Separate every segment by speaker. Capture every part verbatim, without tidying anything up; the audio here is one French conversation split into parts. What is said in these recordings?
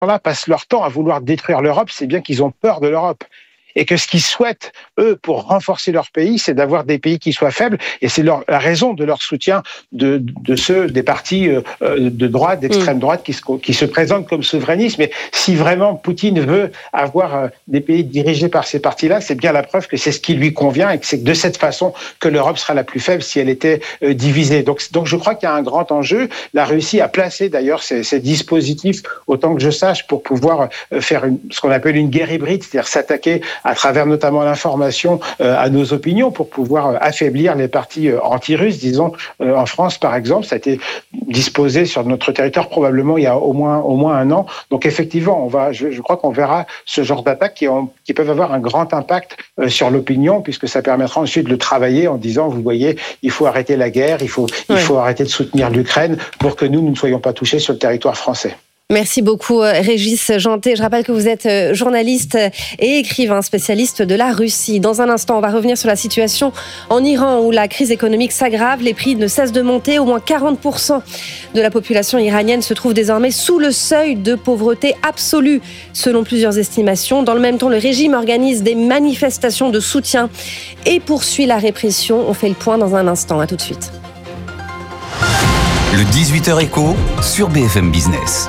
Speaker 1: gens-là passent leur temps à vouloir détruire l'Europe, c'est bien qu'ils ont peur de l'Europe. Et que ce qu'ils souhaitent, eux, pour renforcer leur pays, c'est d'avoir des pays qui soient faibles. Et c'est leur, la raison de leur soutien de, de ceux des partis euh, de droite, d'extrême droite, qui se, qui se présentent comme souverainistes. Mais si vraiment Poutine veut avoir euh, des pays dirigés par ces partis-là, c'est bien la preuve que c'est ce qui lui convient et que c'est de cette façon que l'Europe sera la plus faible si elle était euh, divisée. Donc, donc je crois qu'il y a un grand enjeu. La Russie a placé d'ailleurs ces, ces dispositifs, autant que je sache, pour pouvoir euh, faire une, ce qu'on appelle une guerre hybride, c'est-à-dire s'attaquer à travers notamment l'information euh, à nos opinions pour pouvoir euh, affaiblir les partis euh, anti-russes. Disons, euh, en France, par exemple, ça a été disposé sur notre territoire probablement il y a au moins, au moins un an. Donc effectivement, on va, je, je crois qu'on verra ce genre d'attaques qui, ont, qui peuvent avoir un grand impact euh, sur l'opinion, puisque ça permettra ensuite de le travailler en disant, vous voyez, il faut arrêter la guerre, il faut, il faut arrêter de soutenir l'Ukraine pour que nous, nous ne soyons pas touchés sur le territoire français.
Speaker 2: Merci beaucoup Régis Janté. Je rappelle que vous êtes journaliste et écrivain spécialiste de la Russie. Dans un instant, on va revenir sur la situation en Iran où la crise économique s'aggrave. Les prix ne cessent de monter. Au moins quarante pour cent de la population iranienne se trouve désormais sous le seuil de pauvreté absolue, selon plusieurs estimations. Dans le même temps, le régime organise des manifestations de soutien et poursuit la répression. On fait le point dans un instant. À tout de suite.
Speaker 3: Le dix-huit heures écho sur B F M Business.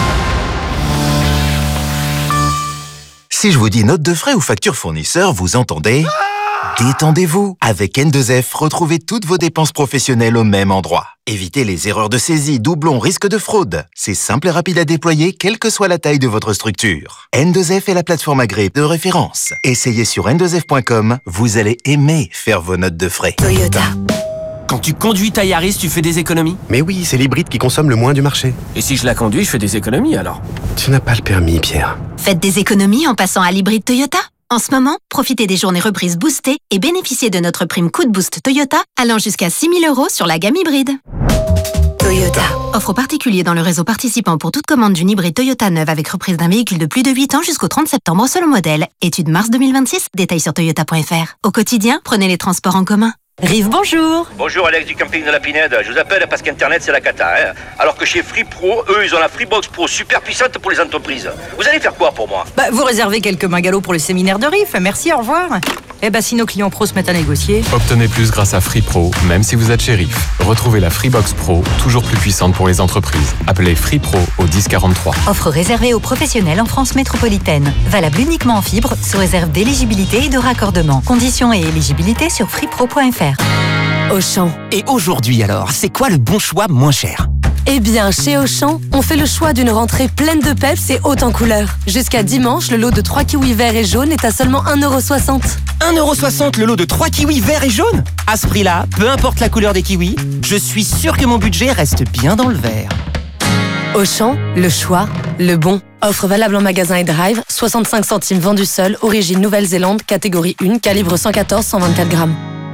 Speaker 3: Si je vous dis note de frais ou facture fournisseur, vous entendez ? Détendez-vous. Avec N deux F, retrouvez toutes vos dépenses professionnelles au même endroit. Évitez les erreurs de saisie, doublons, risques de fraude. C'est simple et rapide à déployer, quelle que soit la taille de votre structure. N deux F est la plateforme agréée de référence. Essayez sur N deux F point com, vous allez aimer faire vos notes de frais.
Speaker 4: Toyota.
Speaker 5: Quand tu conduis ta Yaris, tu fais des économies ?
Speaker 6: Mais oui, c'est l'hybride qui consomme le moins du marché.
Speaker 5: Et si je la conduis, je fais des économies alors ?
Speaker 6: Tu n'as pas le permis, Pierre.
Speaker 4: Faites des économies en passant à l'hybride Toyota. En ce moment, profitez des journées reprises boostées et bénéficiez de notre prime Coup de Boost Toyota allant jusqu'à six mille euros sur la gamme hybride.
Speaker 2: Toyota.
Speaker 4: Offre aux particuliers dans le réseau participant pour toute commande d'une hybride Toyota neuve avec reprise d'un véhicule de plus de huit ans jusqu'au trente septembre selon modèle. Étude mars deux mille vingt-six, détails sur toyota point f r. Au quotidien, prenez les transports en commun.
Speaker 7: Rive, bonjour.
Speaker 8: Bonjour, Alex du camping de la Pinède. Je vous appelle parce qu'Internet, c'est la cata. Hein. Alors que chez Free Pro, eux, ils ont la Freebox Pro super puissante pour les entreprises. Vous allez faire quoi pour moi ?
Speaker 7: Bah, vous réservez quelques bungalows pour le séminaire de Rive. Merci, au revoir. Eh ben, si nos clients pros se mettent à négocier...
Speaker 9: Obtenez plus grâce à Free Pro, même si vous êtes chez Rive. Retrouvez la Freebox Pro, toujours plus puissante pour les entreprises. Appelez Free Pro au dix quarante-trois.
Speaker 10: Offre réservée aux professionnels en France métropolitaine. Valable uniquement en fibre, sous réserve d'éligibilité et de raccordement. Conditions et éligibilité sur freepro point f r.
Speaker 11: Auchan.
Speaker 5: Et aujourd'hui alors, c'est quoi le bon choix moins cher ?
Speaker 11: Eh bien, chez Auchan, on fait le choix d'une rentrée pleine de peps et haute en couleurs. Jusqu'à dimanche, le lot de trois kiwis verts et jaunes est à seulement un euro soixante.
Speaker 5: un euro soixante le lot de trois kiwis verts et jaunes ? À ce prix-là, peu importe la couleur des kiwis, je suis sûr que mon budget reste bien dans le vert.
Speaker 11: Auchan, le choix, le bon. Offre valable en magasin et drive, soixante-cinq centimes vendu seul, origine Nouvelle-Zélande, catégorie un, calibre cent quatorze à cent vingt-quatre grammes.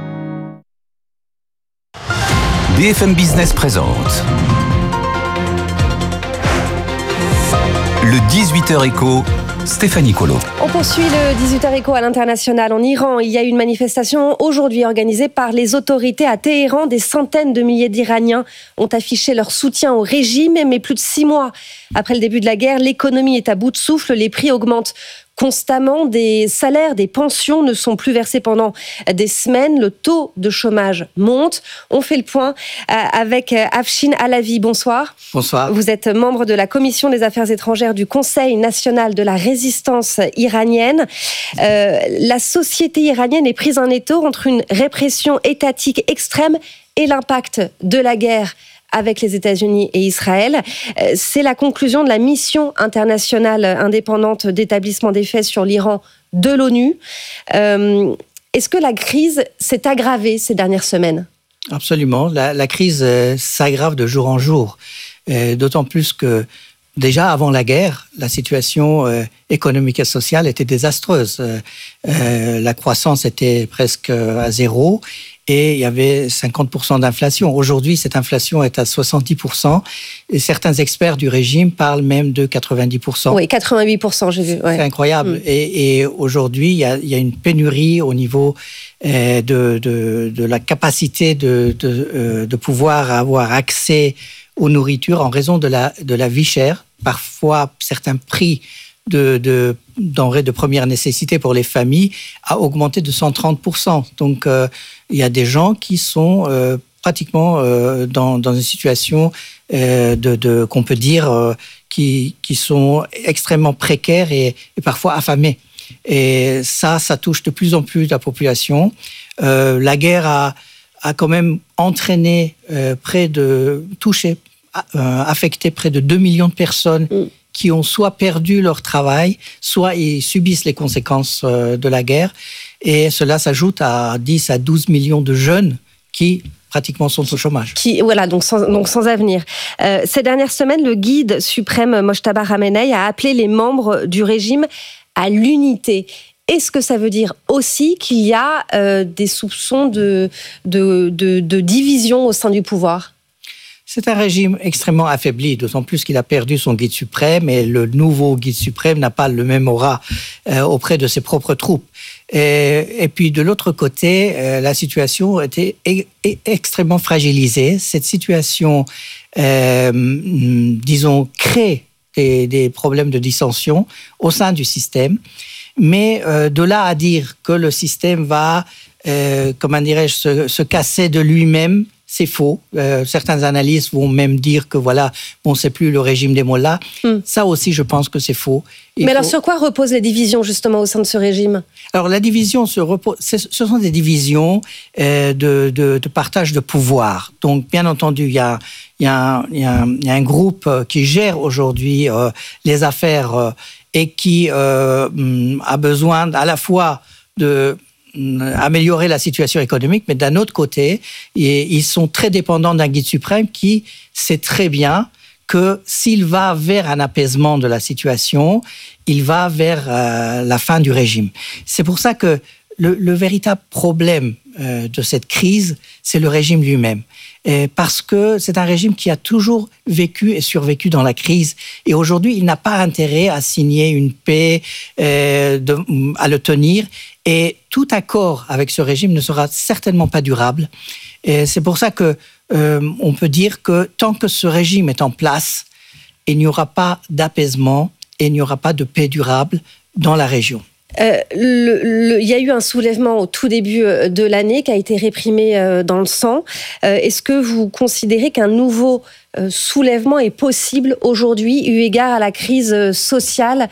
Speaker 3: B F M Business présente le dix-huit heures écho, Stéphanie Colo.
Speaker 2: On poursuit le dix-huit heures écho à l'international. En Iran, il y a eu une manifestation aujourd'hui organisée par les autorités à Téhéran. Des centaines de milliers d'Iraniens ont affiché leur soutien au régime. Mais plus de six mois après le début de la guerre, l'économie est à bout de souffle. Les prix augmentent constamment, des salaires, des pensions ne sont plus versés pendant des semaines, le taux de chômage monte. On fait le point avec Afshin Alavi. Bonsoir.
Speaker 12: Bonsoir.
Speaker 2: Vous êtes membre de la Commission des Affaires étrangères du Conseil national de la résistance iranienne. Euh, la société iranienne est prise en étau entre une répression étatique extrême et l'impact de la guerre avec les États-Unis et Israël. C'est la conclusion de la mission internationale indépendante d'établissement des faits sur l'Iran de l'ONU. Euh, est-ce que la crise s'est aggravée ces dernières semaines ?
Speaker 12: Absolument. La, la crise euh, s'aggrave de jour en jour. Euh, d'autant plus que déjà avant la guerre, la situation euh, économique et sociale était désastreuse. Euh, euh, la croissance était presque à zéro. Et il y avait cinquante pour cent d'inflation. Aujourd'hui, cette inflation est à soixante-dix pour cent. Et certains experts du régime parlent même de quatre-vingt-dix pour cent.
Speaker 2: Oui, quatre-vingt-huit pour cent, j'ai vu. Ouais.
Speaker 12: C'est incroyable. Mm. Et, et aujourd'hui, il y, a, il y a une pénurie au niveau euh, de, de, de la capacité de, de, euh, de pouvoir avoir accès aux nourritures en raison de la, de la vie chère parfois certains prix de, de denrées de première nécessité pour les familles a augmenté de cent trente pour cent. Donc, euh, il y a des gens qui sont euh, pratiquement euh, dans, dans une situation euh, de, de, qu'on peut dire euh, qui, qui sont extrêmement précaires et, et parfois affamés. Et ça, ça touche de plus en plus la population. Euh, la guerre a, a quand même entraîné euh, près de, touché, euh, affecté près de deux millions de personnes mm. qui ont soit perdu leur travail, soit ils subissent les conséquences euh, de la guerre. Et cela s'ajoute à dix à douze millions de jeunes qui pratiquement sont au chômage.
Speaker 2: Qui, voilà, donc sans, donc sans avenir. Euh, ces dernières semaines, le guide suprême Mojtaba Khamenei a appelé les membres du régime à l'unité. Est-ce que ça veut dire aussi qu'il y a euh, des soupçons de, de, de, de division au sein du pouvoir ?
Speaker 12: C'est un régime extrêmement affaibli, d'autant plus qu'il a perdu son guide suprême et le nouveau guide suprême n'a pas le même aura euh, auprès de ses propres troupes. Et, et puis de l'autre côté, euh, la situation était e- e- extrêmement fragilisée. Cette situation, euh, disons, crée des, des problèmes de dissension au sein du système. Mais euh, de là à dire que le système va, euh, comment dirais-je, se, se casser de lui-même, c'est faux. Euh, certains analystes vont même dire que voilà, bon, c'est plus le régime des mollahs. Hmm. Ça aussi, je pense que c'est faux. Il
Speaker 2: Mais
Speaker 12: faut...
Speaker 2: alors, sur quoi reposent les divisions justement au sein de ce régime ?
Speaker 12: Alors, la division se repose. Ce sont des divisions euh, de, de, de partage de pouvoir. Donc, bien entendu, il y a, il y a, un, il y a, un, il y a un groupe qui gère aujourd'hui euh, les affaires euh, et qui euh, a besoin à la fois de améliorer la situation économique, mais d'un autre côté, ils sont très dépendants d'un guide suprême qui sait très bien que s'il va vers un apaisement de la situation, il va vers euh, la fin du régime. C'est pour ça que le, le véritable problème euh, de cette crise, c'est le régime lui-même. Et parce que c'est un régime qui a toujours vécu et survécu dans la crise. Et aujourd'hui, il n'a pas intérêt à signer une paix, euh, de, à le tenir. Et tout accord avec ce régime ne sera certainement pas durable. Et c'est pour ça que euh, on peut dire que tant que ce régime est en place, il n'y aura pas d'apaisement et il n'y aura pas de paix durable dans la région.
Speaker 2: Euh, le, le, il y a eu un soulèvement au tout début de l'année qui a été réprimé euh, dans le sang. Euh, est-ce que vous considérez qu'un nouveau euh, soulèvement est possible aujourd'hui, eu égard à la crise sociale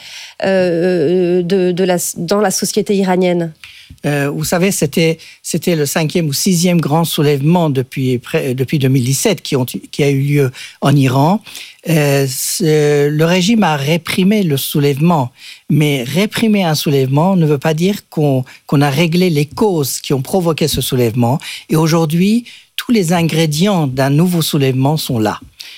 Speaker 2: euh, de, de la, dans la société iranienne ?
Speaker 12: Euh, vous savez, c'était, c'était le cinquième ou sixième grand soulèvement depuis, depuis deux mille dix-sept qui, ont, qui a eu lieu en Iran. Euh, le régime a réprimé le soulèvement, mais réprimer un soulèvement ne veut pas dire qu'on, qu'on a réglé les causes qui ont provoqué ce soulèvement. Et aujourd'hui, tous les ingrédients d'un nouveau soulèvement sont là.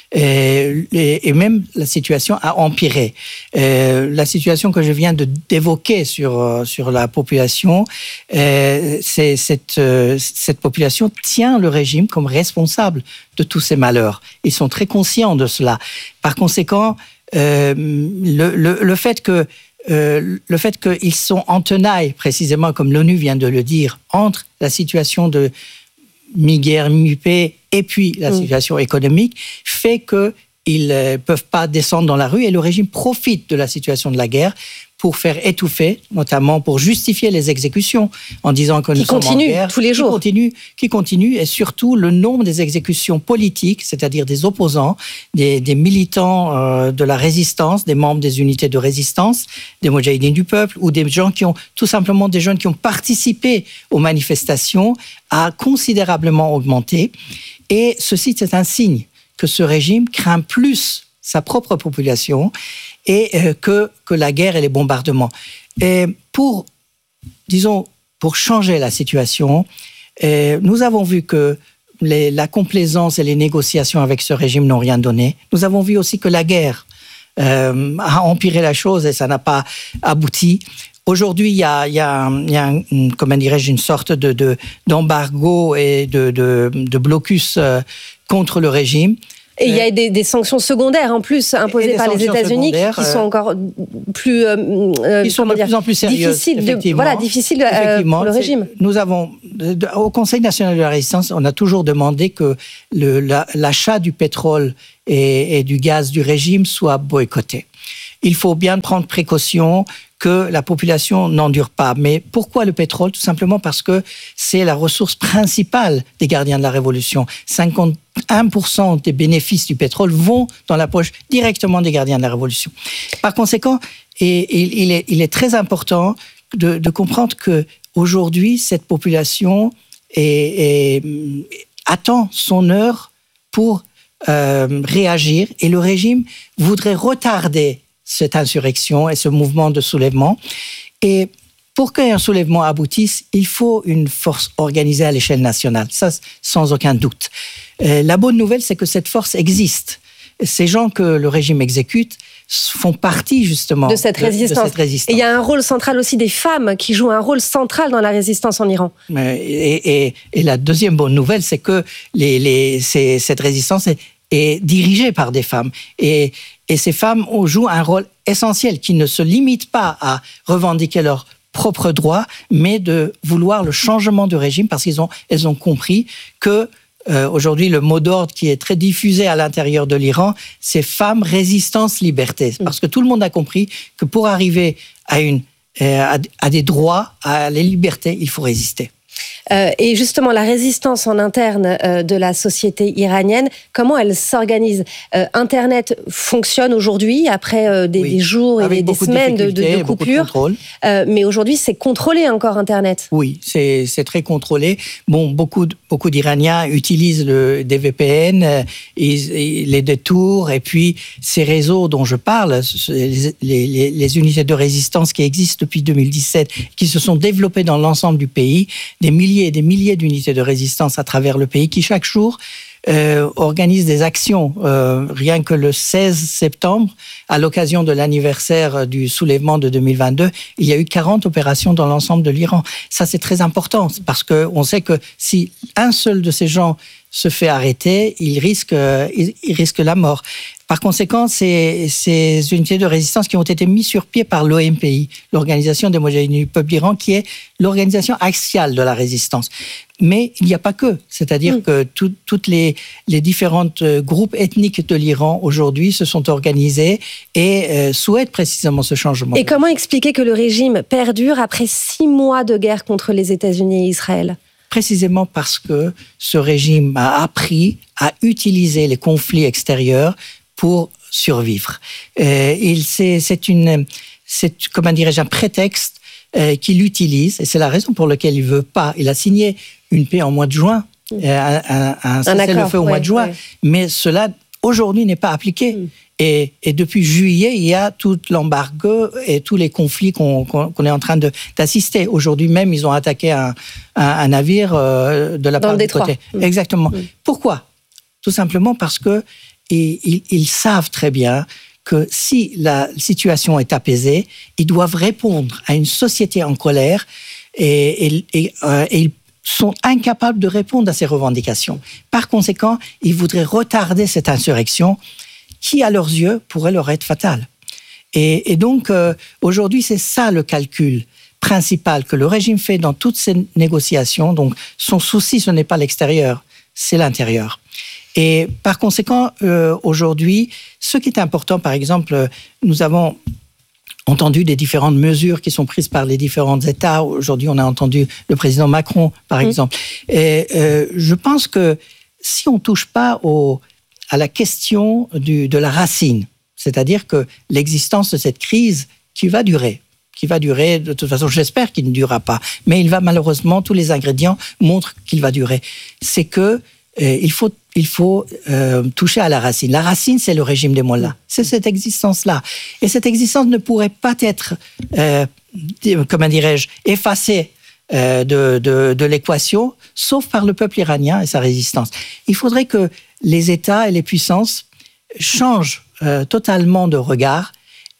Speaker 12: Et, et, et même la situation a empiré. Euh, la situation que je viens de, d'évoquer sur, sur la population, euh, c'est, cette, euh, cette population tient le régime comme responsable de tous ces malheurs. Ils sont très conscients de cela. Par conséquent, euh, le, le, le fait que Euh, le fait qu'ils sont en tenaille, précisément comme l'ONU vient de le dire, entre la situation de mi-guerre, mi-paix et puis la mmh. situation économique, fait qu'ils ne peuvent pas descendre dans la rue et le régime profite de la situation de la guerre pour faire étouffer, notamment pour justifier les exécutions en disant que nous
Speaker 2: qui
Speaker 12: sommes en guerre.
Speaker 2: Tous les jours.
Speaker 12: Qui continue, qui continue, et surtout le nombre des exécutions politiques, c'est-à-dire des opposants, des, des militants euh, de la résistance, des membres des unités de résistance, des Moudjahidines du peuple, ou des gens qui ont, tout simplement des jeunes qui ont participé aux manifestations, a considérablement augmenté. Et ceci, c'est un signe que ce régime craint plus sa propre population et euh, que, que la guerre et les bombardements. Et pour, disons, pour changer la situation, euh, nous avons vu que les, la complaisance et les négociations avec ce régime n'ont rien donné. Nous avons vu aussi que la guerre euh, a empiré la chose et ça n'a pas abouti. Aujourd'hui, il y a, il y a, il y a un, comment dirais-je, une sorte de, de, d'embargo et de, de, de blocus euh, contre le régime.
Speaker 2: Et il y a des, des sanctions secondaires en plus imposées par les États-Unis qui sont encore plus, euh,
Speaker 12: qui sont de
Speaker 2: dire,
Speaker 12: plus en plus sérieuses.
Speaker 2: Difficiles, de, voilà, difficiles euh, pour le régime.
Speaker 12: Nous avons, au Conseil national de la résistance, on a toujours demandé que le, la, l'achat du pétrole et, et du gaz du régime soit boycotté. Il faut bien prendre précaution que la population n'endure pas. Mais pourquoi le pétrole ? Tout simplement parce que c'est la ressource principale des gardiens de la Révolution. cinquante-un pour cent des bénéfices du pétrole vont dans la poche directement des gardiens de la Révolution. Par conséquent, et, et, il, est, il est très important de, de comprendre qu'aujourd'hui, cette population est, est, attend son heure pour euh, réagir et le régime voudrait retarder cette insurrection et ce mouvement de soulèvement. Et pour qu'un soulèvement aboutisse, il faut une force organisée à l'échelle nationale. Ça, sans aucun doute. Euh, la bonne nouvelle, c'est que cette force existe. Ces gens que le régime exécute font partie, justement,
Speaker 2: de cette, de, résistance. de cette résistance. Et il y a un rôle central aussi des femmes qui jouent un rôle central dans la résistance en Iran.
Speaker 12: Et, et, et la deuxième bonne nouvelle, c'est que les, les, c'est, cette résistance est, est dirigée par des femmes. Et Et ces femmes jouent un rôle essentiel qui ne se limite pas à revendiquer leurs propres droits, mais de vouloir le changement de régime parce qu'elles ont, elles ont compris que euh, aujourd'hui le mot d'ordre qui est très diffusé à l'intérieur de l'Iran, c'est femmes, résistance, liberté. Parce que tout le monde a compris que pour arriver à, une, euh, à, à des droits, à la liberté, il faut résister.
Speaker 2: Euh, et justement, la résistance en interne euh, de la société iranienne, comment elle s'organise ? euh, Internet fonctionne aujourd'hui, après euh, des, oui. des jours et Avec des semaines de, de, de coupure. De euh, mais aujourd'hui, c'est contrôlé encore, Internet.
Speaker 12: Oui, c'est, c'est très contrôlé. Bon, beaucoup, beaucoup d'Iraniens utilisent le, des V P N, euh, ils, les détours, et puis ces réseaux dont je parle, les, les, les unités de résistance qui existent depuis deux mille dix-sept, qui se sont développées dans l'ensemble du pays, des milliers et des milliers d'unités de résistance à travers le pays qui, chaque jour, euh, organisent des actions. Euh, rien que le seize septembre, à l'occasion de l'anniversaire du soulèvement de deux mille vingt-deux, il y a eu quarante opérations dans l'ensemble de l'Iran. Ça, c'est très important parce qu'on sait que si un seul de ces gens se fait arrêter, il risque, euh, il, il risque la mort. Par conséquent, ces, ces unités de résistance qui ont été mises sur pied par l'O M P I, l'Organisation des Moudjahidines du peuple d'Iran, qui est l'organisation axiale de la résistance. Mais il n'y a pas que. C'est-à-dire mmh. que tout, toutes les, les différents groupes ethniques de l'Iran, aujourd'hui, se sont organisés et euh, souhaitent précisément ce changement.
Speaker 2: Et comment expliquer que le régime perdure après six mois de guerre contre les États-Unis et Israël ?
Speaker 12: Précisément parce que ce régime a appris à utiliser les conflits extérieurs pour survivre. Euh, il, c'est, c'est, une, c'est, comment dirais-je, un prétexte euh, qu'il utilise, et c'est la raison pour laquelle il ne veut pas. Il a signé une paix en mois de juin, euh, un, un, un cessez-le-feu au ouais, mois de juin, ouais. mais cela, aujourd'hui, n'est pas appliqué. Mm. Et, et depuis juillet, il y a tout l'embargo et tous les conflits qu'on, qu'on, qu'on est en train de, d'assister. Aujourd'hui même, ils ont attaqué un, un, un navire euh, de la
Speaker 2: Dans
Speaker 12: part
Speaker 2: du
Speaker 12: côté.
Speaker 2: Mmh.
Speaker 12: Exactement.
Speaker 2: Mmh.
Speaker 12: Pourquoi ? Tout simplement parce que ils, ils, ils savent très bien que si la situation est apaisée, ils doivent répondre à une société en colère et, et, et, euh, et ils sont incapables de répondre à ces revendications. Par conséquent, ils voudraient retarder cette insurrection qui, à leurs yeux, pourrait leur être fatale. Et, et donc, euh, aujourd'hui, c'est ça le calcul principal que le régime fait dans toutes ces négociations. Donc, son souci, ce n'est pas l'extérieur, c'est l'intérieur. Et par conséquent, euh, aujourd'hui, ce qui est important, par exemple, nous avons entendu des différentes mesures qui sont prises par les différents États. Aujourd'hui, on a entendu le président Macron, par mmh. exemple. Et euh, je pense que si on ne touche pas au... à la question du, de la racine, c'est-à-dire que l'existence de cette crise qui va durer, qui va durer, de toute façon, j'espère qu'il ne durera pas, mais il va malheureusement, tous les ingrédients montrent qu'il va durer. C'est que euh, il faut, il faut euh, toucher à la racine. La racine, c'est le régime des mollahs. C'est cette existence-là. Et cette existence ne pourrait pas être, euh, comment dirais-je, effacée euh, de, de, de l'équation, sauf par le peuple iranien et sa résistance. Il faudrait que les États et les puissances changent euh, totalement de regard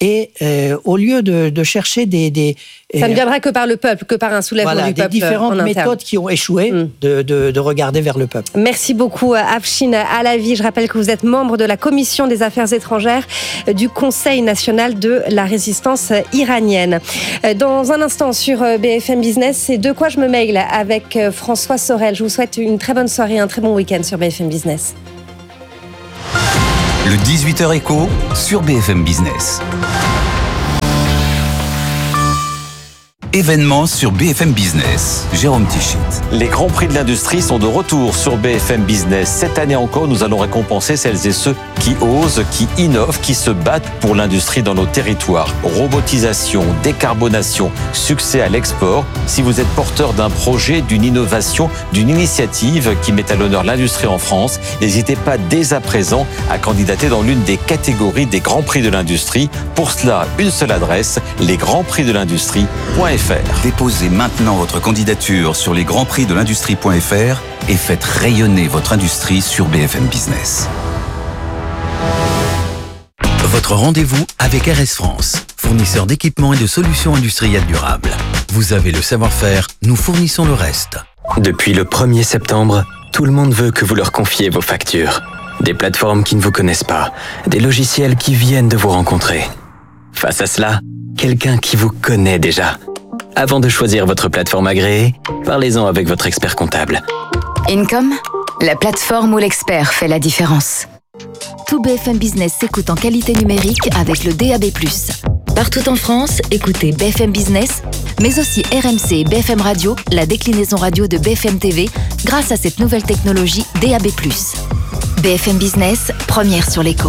Speaker 12: Et euh, au lieu de, de chercher des, des
Speaker 2: ça ne viendra que par le peuple, que par un soulèvement
Speaker 12: voilà,
Speaker 2: du
Speaker 12: des
Speaker 2: peuple.
Speaker 12: Des différentes méthodes qui ont échoué, mmh. de, de, de regarder vers le peuple.
Speaker 2: Merci beaucoup, Afshin Alavi. Je rappelle que vous êtes membre de la Commission des Affaires étrangères du Conseil national de la résistance iranienne. Dans un instant, sur B F M Business, c'est De quoi je me mail avec François Sorel. Je vous souhaite une très bonne soirée, un très bon week-end sur B F M Business.
Speaker 13: Le dix-huit heures écho sur B F M Business. Événements sur B F M Business. Jérôme Tichit.
Speaker 14: Les grands prix de l'industrie sont de retour sur B F M Business. Cette année encore, nous allons récompenser celles et ceux qui osent, qui innovent, qui se battent pour l'industrie dans nos territoires. Robotisation, décarbonation, succès à l'export. Si vous êtes porteur d'un projet, d'une innovation, d'une initiative qui met à l'honneur l'industrie en France, n'hésitez pas dès à présent à candidater dans l'une des catégories des grands prix de l'industrie. Pour cela, une seule adresse, les grands prix de l'industrie point f r.
Speaker 13: Déposez maintenant votre candidature sur les grands prix de l'industrie point f r et faites rayonner votre industrie sur B F M Business. Votre rendez-vous avec R S France, fournisseur d'équipements et de solutions industrielles durables. Vous avez le savoir-faire, nous fournissons le reste.
Speaker 15: Depuis le premier septembre, tout le monde veut que vous leur confiez vos factures. Des plateformes qui ne vous connaissent pas, des logiciels qui viennent de vous rencontrer. Face à cela, quelqu'un qui vous connaît déjà. Avant de choisir votre plateforme agréée, parlez-en avec votre expert comptable.
Speaker 16: Income, la plateforme où l'expert fait la différence. Tout B F M Business s'écoute en qualité numérique avec le D A B plus. Partout en France, écoutez B F M Business, mais aussi R M C et B F M Radio, la déclinaison radio de B F M T V, grâce à cette nouvelle technologie D A B plus. B F M Business, première sur l'écho.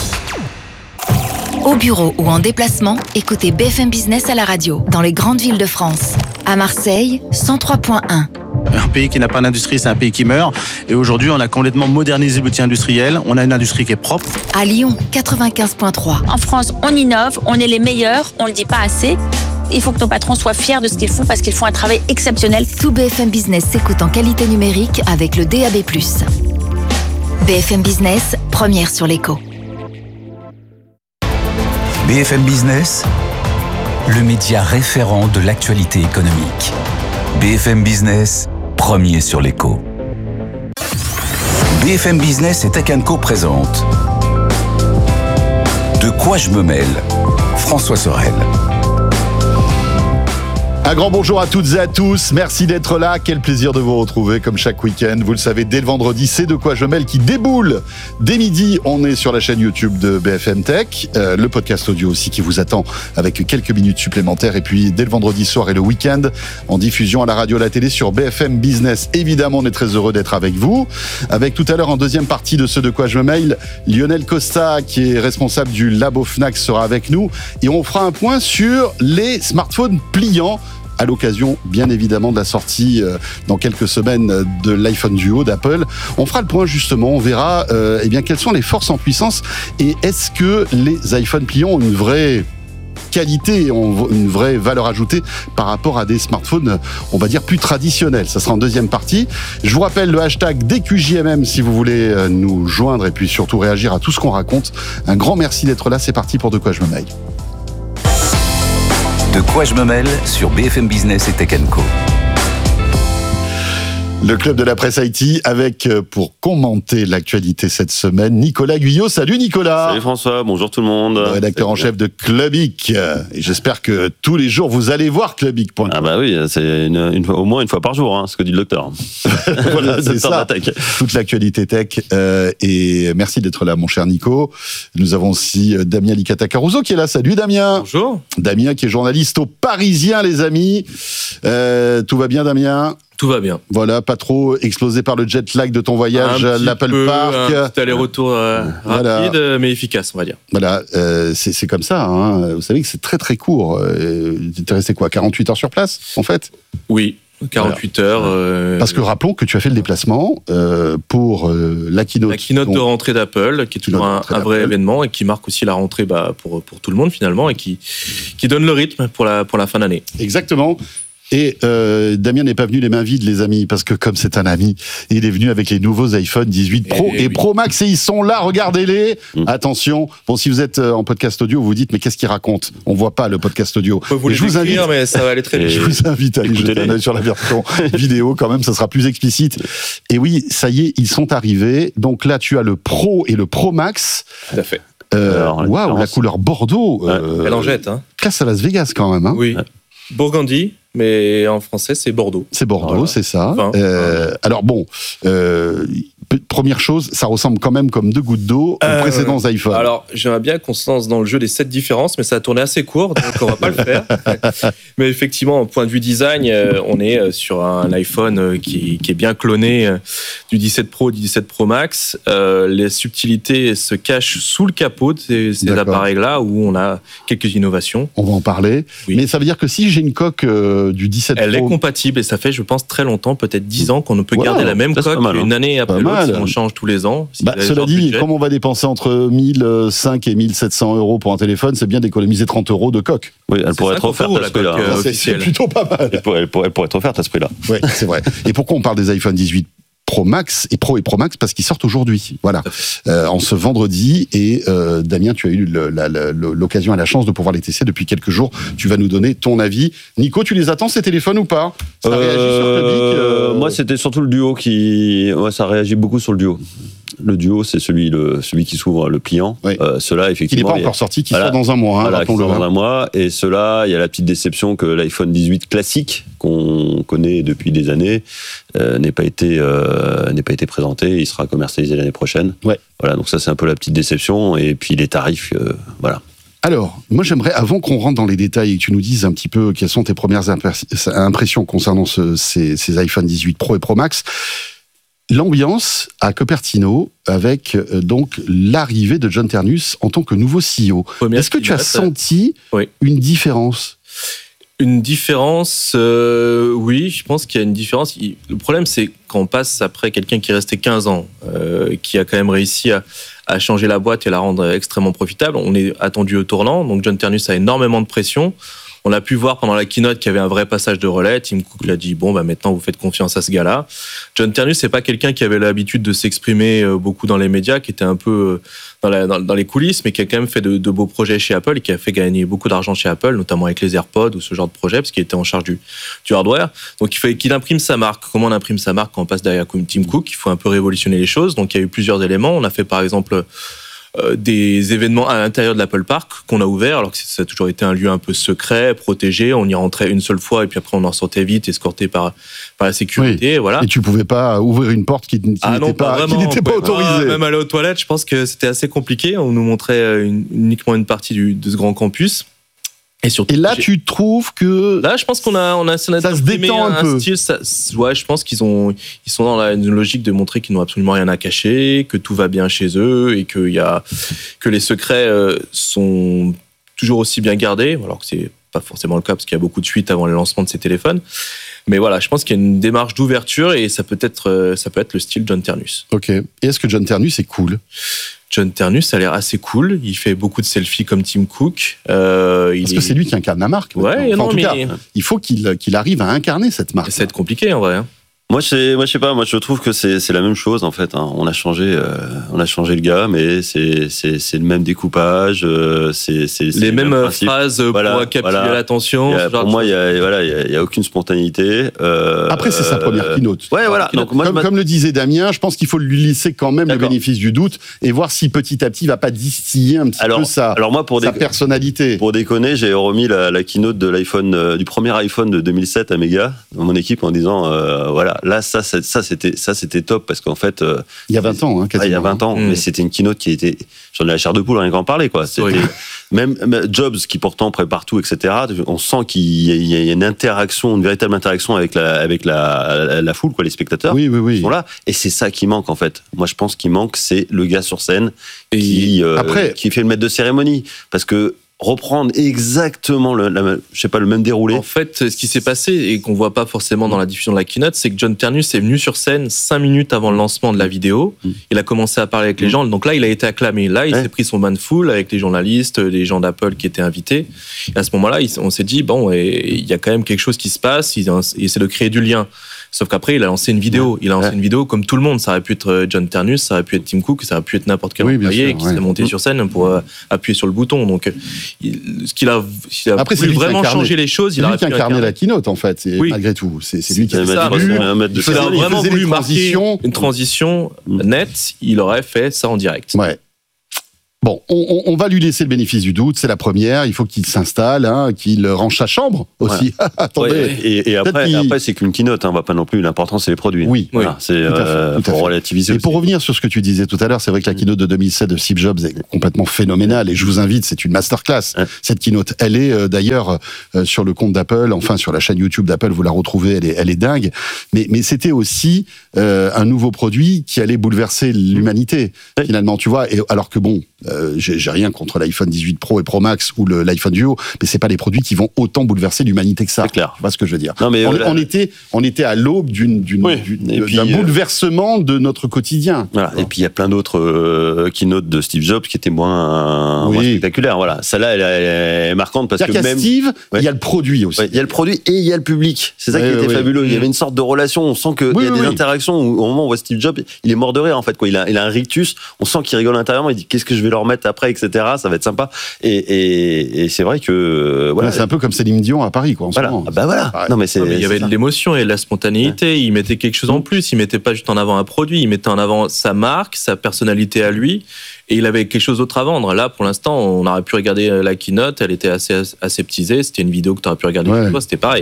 Speaker 16: Au bureau ou en déplacement, écoutez B F M Business à la radio, dans les grandes villes de France. À Marseille, cent trois point un.
Speaker 17: Un pays qui n'a pas d'industrie, c'est un pays qui meurt. Et aujourd'hui, on a complètement modernisé l'outil industriel. On a une industrie qui est propre.
Speaker 16: À Lyon, quatre-vingt-quinze point trois.
Speaker 18: En France, on innove, on est les meilleurs, on ne le dit pas assez. Il faut que nos patrons soient fiers de ce qu'ils font parce qu'ils font un travail exceptionnel.
Speaker 16: Tout B F M Business s'écoute en qualité numérique avec le D A B plus. B F M Business, première sur l'écho.
Speaker 13: B F M Business, le média référent de l'actualité économique. B F M Business, premier sur l'écho. B F M Business et Tech and Co présente De quoi je me mêle, François Sorel.
Speaker 19: Un grand bonjour à toutes et à tous, merci d'être là, quel plaisir de vous retrouver comme chaque week-end. Vous le savez, dès le vendredi, c'est De quoi je mêle qui déboule. Dès midi, on est sur la chaîne YouTube de B F M Tech, euh, le podcast audio aussi qui vous attend avec quelques minutes supplémentaires. Et puis dès le vendredi soir et le week-end, en diffusion à la radio, à la télé sur B F M Business. Évidemment, on est très heureux d'être avec vous. Avec tout à l'heure, en deuxième partie de ce De quoi je me mêle, Lionel Costa, qui est responsable du Labo Fnac, sera avec nous. Et on fera un point sur les smartphones pliants, à l'occasion, bien évidemment, de la sortie euh, dans quelques semaines de l'iPhone Duo d'Apple. On fera le point, justement, on verra euh, eh bien, quelles sont les forces en puissance et est-ce que les iPhones pliants ont une vraie qualité, ont une vraie valeur ajoutée par rapport à des smartphones, on va dire, plus traditionnels. Ça sera en deuxième partie. Je vous rappelle le hashtag D Q J M M si vous voulez nous joindre et puis surtout réagir à tout ce qu'on raconte. Un grand merci d'être là. C'est parti pour De quoi je me mêle.
Speaker 13: De quoi je me mêle sur B F M Business et Tech and Co.
Speaker 19: Le club de la presse I T avec, pour commenter l'actualité cette semaine, Nicolas Guyot. Salut Nicolas.
Speaker 20: Salut François, bonjour tout le monde.
Speaker 19: Le rédacteur en chef de Clubic. Et j'espère que tous les jours vous allez voir Clubic.
Speaker 20: Ah bah oui, c'est une, une, au moins une fois par jour, hein, ce que dit le docteur.
Speaker 19: Voilà, c'est ça. Toute l'actualité tech. Euh, et merci d'être là, mon cher Nico. Nous avons aussi Damien Licata-Caruso qui est là. Salut Damien.
Speaker 21: Bonjour.
Speaker 19: Damien qui est journaliste au Parisien, les amis. Euh, tout va bien Damien?
Speaker 21: Tout va bien.
Speaker 19: Voilà, pas trop explosé par le jet lag de ton voyage à l'Apple
Speaker 21: peu,
Speaker 19: Park.
Speaker 21: Un petit aller-retour euh,
Speaker 19: voilà.
Speaker 21: rapide, mais efficace, on va dire.
Speaker 19: Voilà, euh, c'est, c'est comme ça. Hein. Vous savez que c'est très très court. Euh, t'es resté quoi, quarante-huit heures sur place, en fait?
Speaker 21: Oui, quarante-huit
Speaker 19: voilà.
Speaker 21: heures. Euh...
Speaker 19: Parce que rappelons que tu as fait le déplacement euh, pour euh, la keynote.
Speaker 21: La keynote de rentrée d'Apple, qui est toujours un, un vrai événement et qui marque aussi la rentrée bah, pour, pour tout le monde finalement et qui, qui donne le rythme pour la, pour la fin d'année.
Speaker 19: Exactement. Et euh, Damien n'est pas venu les mains vides, les amis, parce que comme c'est un ami, il est venu avec les nouveaux iPhone dix-huit Pro et, et oui. Pro Max, et ils sont là, regardez-les. Mmh. Attention, bon, si vous êtes en podcast audio, vous vous dites, mais qu'est-ce qu'il raconte ? On voit pas le podcast audio.
Speaker 21: On peut vous les je vous invite, mais ça va aller très vite.
Speaker 19: Je vous invite à aller jeter un œil sur la version vidéo, quand même, ça sera plus explicite. Et oui, ça y est, ils sont arrivés. Donc là, tu as le Pro et le Pro Max.
Speaker 21: Tout à fait.
Speaker 19: Waouh, wow, la couleur Bordeaux.
Speaker 21: Ouais, euh, elle en jette. Hein.
Speaker 19: Classe à Las Vegas, quand même. Hein.
Speaker 21: Oui. Ouais. Burgundy, mais en français, c'est Bordeaux.
Speaker 19: C'est Bordeaux, voilà. C'est ça.
Speaker 21: Enfin,
Speaker 19: euh,
Speaker 21: enfin.
Speaker 19: Alors bon, euh, première chose, ça ressemble quand même comme deux gouttes d'eau aux euh, précédents iPhones.
Speaker 21: Alors, j'aimerais bien qu'on se lance dans le jeu des sept différences, mais ça a tourné assez court, donc on va pas le faire. Mais effectivement, au point de vue design, euh, on est sur un iPhone euh, qui, qui est bien cloné euh, du dix-sept Pro, du dix-sept Pro Max. Euh, les subtilités se cachent sous le capot de ces, ces appareils-là, où on a quelques innovations.
Speaker 19: On va en parler. Oui. Mais ça veut dire que si j'ai une coque euh, du dix-sept
Speaker 21: Elle
Speaker 19: Pro...
Speaker 21: est compatible, et ça fait, je pense, très longtemps, peut-être dix ans, qu'on ne peut wow, garder la même coque mal, hein. Une année après l'autre. Si on change tous les ans. Si
Speaker 19: bah, cela dit, comme on va dépenser entre mille cinq et mille sept cents euros pour un téléphone, c'est bien d'économiser trente euros de coque.
Speaker 20: Oui, elle pourrait être offerte à ce prix-là.
Speaker 19: Euh, c'est, c'est plutôt pas mal.
Speaker 20: Elle pourrait, elle, pourrait, elle pourrait être offerte à ce prix-là.
Speaker 19: Oui, c'est vrai. Et pourquoi on parle des iPhone dix-huit Pro Max et Pro et Pro Max? Parce qu'ils sortent aujourd'hui, voilà, euh, en ce vendredi. Et euh, Damien, tu as eu le, la, la, l'occasion et la chance de pouvoir les tester depuis quelques jours. Tu vas nous donner ton avis. Nico, tu les attends ces téléphones ou pas? Ça
Speaker 20: euh,
Speaker 19: réagit sur le Public euh...
Speaker 20: Moi, c'était surtout le Duo qui, ouais, ça réagit beaucoup sur le Duo. Le Duo, c'est celui, le, celui qui s'ouvre le pliant.
Speaker 19: Oui.
Speaker 20: Euh, ceux-là, effectivement.
Speaker 19: Il n'est pas encore sorti, qui
Speaker 20: voilà,
Speaker 19: sort dans un mois. Hein,
Speaker 20: voilà, qui sort dans un mois. Et ceux-là, il y a la petite déception que l'iPhone dix-huit classique, qu'on connaît depuis des années, euh, n'ait pas été, euh, n'ait pas été présenté. Il sera commercialisé l'année prochaine.
Speaker 19: Ouais.
Speaker 20: Voilà, donc ça, c'est un peu la petite déception. Et puis les tarifs, euh, voilà.
Speaker 19: Alors, moi j'aimerais, avant qu'on rentre dans les détails et que tu nous dises un petit peu quelles sont tes premières impressions concernant ce, ces, ces iPhone dix-huit Pro et Pro Max, l'ambiance à Cupertino avec euh, donc l'arrivée de John Ternus en tant que nouveau C E O. Première Est-ce que tu as senti
Speaker 21: oui.
Speaker 19: une différence ?
Speaker 21: Une différence, euh, oui, je pense qu'il y a une différence. Le problème, c'est quand on passe après quelqu'un qui est resté quinze ans, euh, qui a quand même réussi à, à changer la boîte et la rendre extrêmement profitable. On est attendu au tournant, donc John Ternus a énormément de pression. On a pu voir pendant la keynote qu'il y avait un vrai passage de relais. Tim Cook l'a dit, bon, bah maintenant vous faites confiance à ce gars-là. John Ternus, c'est pas quelqu'un qui avait l'habitude de s'exprimer beaucoup dans les médias, qui était un peu dans, la, dans, dans les coulisses, mais qui a quand même fait de, de beaux projets chez Apple et qui a fait gagner beaucoup d'argent chez Apple, notamment avec les AirPods ou ce genre de projet, parce qu'il était en charge du, du hardware. Donc il fallait qu'il imprime sa marque. Comment on imprime sa marque quand on passe derrière Tim Cook? Il faut un peu révolutionner les choses. Donc il y a eu plusieurs éléments. On a fait par exemple des événements à l'intérieur de l'Apple Park qu'on a ouvert, alors que ça a toujours été un lieu un peu secret, protégé. On y rentrait une seule fois et puis après on en sortait vite, escorté par, par la sécurité.
Speaker 19: Oui.
Speaker 21: Voilà.
Speaker 19: Et tu pouvais pas ouvrir une porte qui, qui
Speaker 21: ah
Speaker 19: n'était
Speaker 21: non,
Speaker 19: pas,
Speaker 21: pas,
Speaker 19: qui n'était pas autorisée.
Speaker 21: Ah, même aller aux toilettes, je pense que c'était assez compliqué. On nous montrait une, uniquement une partie du, de ce grand campus.
Speaker 19: Et, surtout, et là, j'ai... tu trouves que
Speaker 21: là, je pense qu'on a, on a, on a
Speaker 19: ça se détend un, un peu.
Speaker 21: Style, ça, ouais, je pense qu'ils ont, ils sont dans la une logique de montrer qu'ils n'ont absolument rien à cacher, que tout va bien chez eux et que il y a, que les secrets euh, sont toujours aussi bien gardés, alors que c'est pas forcément le cas parce qu'il y a beaucoup de suites avant le lancement de ces téléphones. Mais voilà, je pense qu'il y a une démarche d'ouverture et ça peut être, ça peut être le style John Ternus.
Speaker 19: Ok. Et est-ce que John Ternus est cool?
Speaker 21: John Ternus a l'air assez cool. Il fait beaucoup de selfies comme Tim Cook. Euh, il
Speaker 19: Parce
Speaker 21: est...
Speaker 19: que c'est lui qui incarne la marque.
Speaker 21: Ouais,
Speaker 19: enfin,
Speaker 21: non,
Speaker 19: en tout
Speaker 21: mais...
Speaker 19: cas, il faut qu'il, qu'il arrive à incarner cette marque.
Speaker 21: Ça va être compliqué en vrai. Hein.
Speaker 20: Moi, je moi, je sais pas. Moi, je trouve que c'est, c'est la même chose en fait. Hein. On a changé, euh, on a changé le gars, mais c'est, c'est, c'est le même découpage. Euh, c'est, c'est, c'est
Speaker 21: les mêmes
Speaker 20: même
Speaker 21: phrases voilà, pour captiver voilà. l'attention.
Speaker 20: A, pour moi, il y a, voilà, il y a, il y a aucune spontanéité. Euh,
Speaker 19: Après, c'est sa première keynote.
Speaker 20: Ouais, voilà.
Speaker 19: Donc, moi, comme, comme le disait Damien, je pense qu'il faut lui laisser quand même D'accord. le bénéfice du doute et voir si petit à petit il va pas distiller un petit
Speaker 20: alors,
Speaker 19: peu sa,
Speaker 20: alors moi, pour
Speaker 19: sa
Speaker 20: déc-
Speaker 19: personnalité.
Speaker 20: Pour déconner, j'ai remis la, la keynote de l'iPhone, euh, du premier iPhone de deux mille sept à Méga dans mon équipe en disant, euh, voilà, là, ça, ça, ça c'était ça c'était top parce qu'en fait euh,
Speaker 19: il y a vingt ans hein, quasiment.
Speaker 20: Ah, il y a vingt ans mmh. mais c'était une keynote qui était j'en ai la chair de poule rien qu'en parler quoi. C'était oui. même, même Jobs qui pourtant prépare tout etc. On sent qu'il y a, il y a une interaction, une véritable interaction avec la avec la, la, la foule quoi, les spectateurs
Speaker 19: oui, oui, oui.
Speaker 20: sont là et c'est ça qui manque en fait. Moi je pense qu'il manque c'est le gars sur scène et qui euh, après... qui fait le maître de cérémonie parce que reprendre exactement le, la, je sais pas, le même déroulé.
Speaker 21: En fait, ce qui s'est passé et qu'on voit pas forcément dans la diffusion de la keynote, c'est que John Ternus est venu sur scène cinq minutes avant le lancement de la vidéo. Mm. Il a commencé à parler avec les mm. gens. Donc là, il a été acclamé. Là, il ouais. s'est pris son bain de foule avec les journalistes, les gens d'Apple qui étaient invités. Et à ce moment-là, on s'est dit, bon, il y a quand même quelque chose qui se passe. Il essaie de créer du lien. Sauf qu'après, il a lancé une vidéo. Il a lancé ouais. une vidéo comme tout le monde. Ça aurait pu être John Ternus, ça aurait pu être Tim Cook, ça aurait pu être n'importe quel oui, employé sûr, qui ouais. serait monté mmh. sur scène pour euh, appuyer sur le bouton. Donc, il, ce qu'il a, il a
Speaker 19: Après,
Speaker 21: voulu vraiment changer les choses.
Speaker 19: C'est
Speaker 21: il
Speaker 19: lui qui incarnait la keynote, en fait. C'est, oui. Malgré tout, c'est, c'est lui qui a
Speaker 21: ça.
Speaker 19: Voulu,
Speaker 21: il, il a vraiment voulu marquer une transition nette. Il aurait fait ça en direct.
Speaker 19: Ouais. Bon, on, on va lui laisser le bénéfice du doute, c'est la première, il faut qu'il s'installe, hein, qu'il range sa chambre aussi.
Speaker 20: Ouais. Attendez. Ouais, et, et après, après, c'est qu'une keynote, hein, on va pas non plus, l'important c'est les produits.
Speaker 19: Oui,
Speaker 20: voilà,
Speaker 19: oui.
Speaker 20: c'est euh, pour relativiser.
Speaker 19: Et pour revenir sur ce que tu disais tout à l'heure, c'est vrai que la keynote de deux mille sept de Steve Jobs est complètement phénoménale et je vous invite, c'est une masterclass. Ouais. Cette keynote, elle est euh, d'ailleurs euh, sur le compte d'Apple, enfin sur la chaîne YouTube d'Apple, vous la retrouvez, elle est, elle est dingue. Mais, mais c'était aussi euh, un nouveau produit qui allait bouleverser l'humanité, ouais. finalement, tu vois. Et alors que bon, euh, j'ai, j'ai rien contre l'iPhone dix-huit Pro et Pro Max ou le, l'iPhone Duo, mais c'est pas des produits qui vont autant bouleverser l'humanité que ça.
Speaker 20: C'est clair.
Speaker 19: Tu vois ce que je veux dire.
Speaker 20: Non, mais
Speaker 19: on,
Speaker 20: voilà.
Speaker 19: on était, on était à l'aube d'une, d'une,
Speaker 20: oui.
Speaker 19: d'une
Speaker 20: puis,
Speaker 19: d'un
Speaker 20: euh,
Speaker 19: bouleversement de notre quotidien.
Speaker 20: Voilà. Et puis il y a plein d'autres euh, keynotes de Steve Jobs qui étaient moins, oui. moins spectaculaires. Voilà. Celle-là, elle, elle est marquante parce
Speaker 19: C'est-à-dire
Speaker 20: que
Speaker 19: qu'à
Speaker 20: même
Speaker 19: Steve,
Speaker 20: ouais.
Speaker 19: il y a le produit aussi.
Speaker 20: Ouais, il y a le produit et il y a le public. C'est ça ouais, qui était ouais, fabuleux. Ouais. Il y avait une sorte de relation. On sent qu'il oui, y a oui, des oui. interactions où, au moment où on voit Steve Jobs, il est mort de rire en fait. Quoi. Il a, il a un rictus. On sent qu'il rigole intérieurement. Il dit qu'est-ce que je vais leur mettre après, et cetera. Ça va être sympa. Et, et, et c'est vrai que voilà.
Speaker 19: C'est un peu comme Céline Dion à Paris, quoi. En
Speaker 20: voilà.
Speaker 19: ce moment.
Speaker 20: Ah bah voilà. Non mais c'est.
Speaker 21: Non, mais il y avait
Speaker 20: ça.
Speaker 21: de l'émotion et de la spontanéité. Ouais. Il mettait quelque chose en plus. Il mettait pas juste en avant un produit. Il mettait en avant sa marque, sa personnalité à lui. Et il avait quelque chose d'autre à vendre. Là, pour l'instant, on aurait pu regarder la keynote. Elle était assez aseptisée. C'était une vidéo que tu aurais pu regarder. Ouais. Toi, c'était pareil.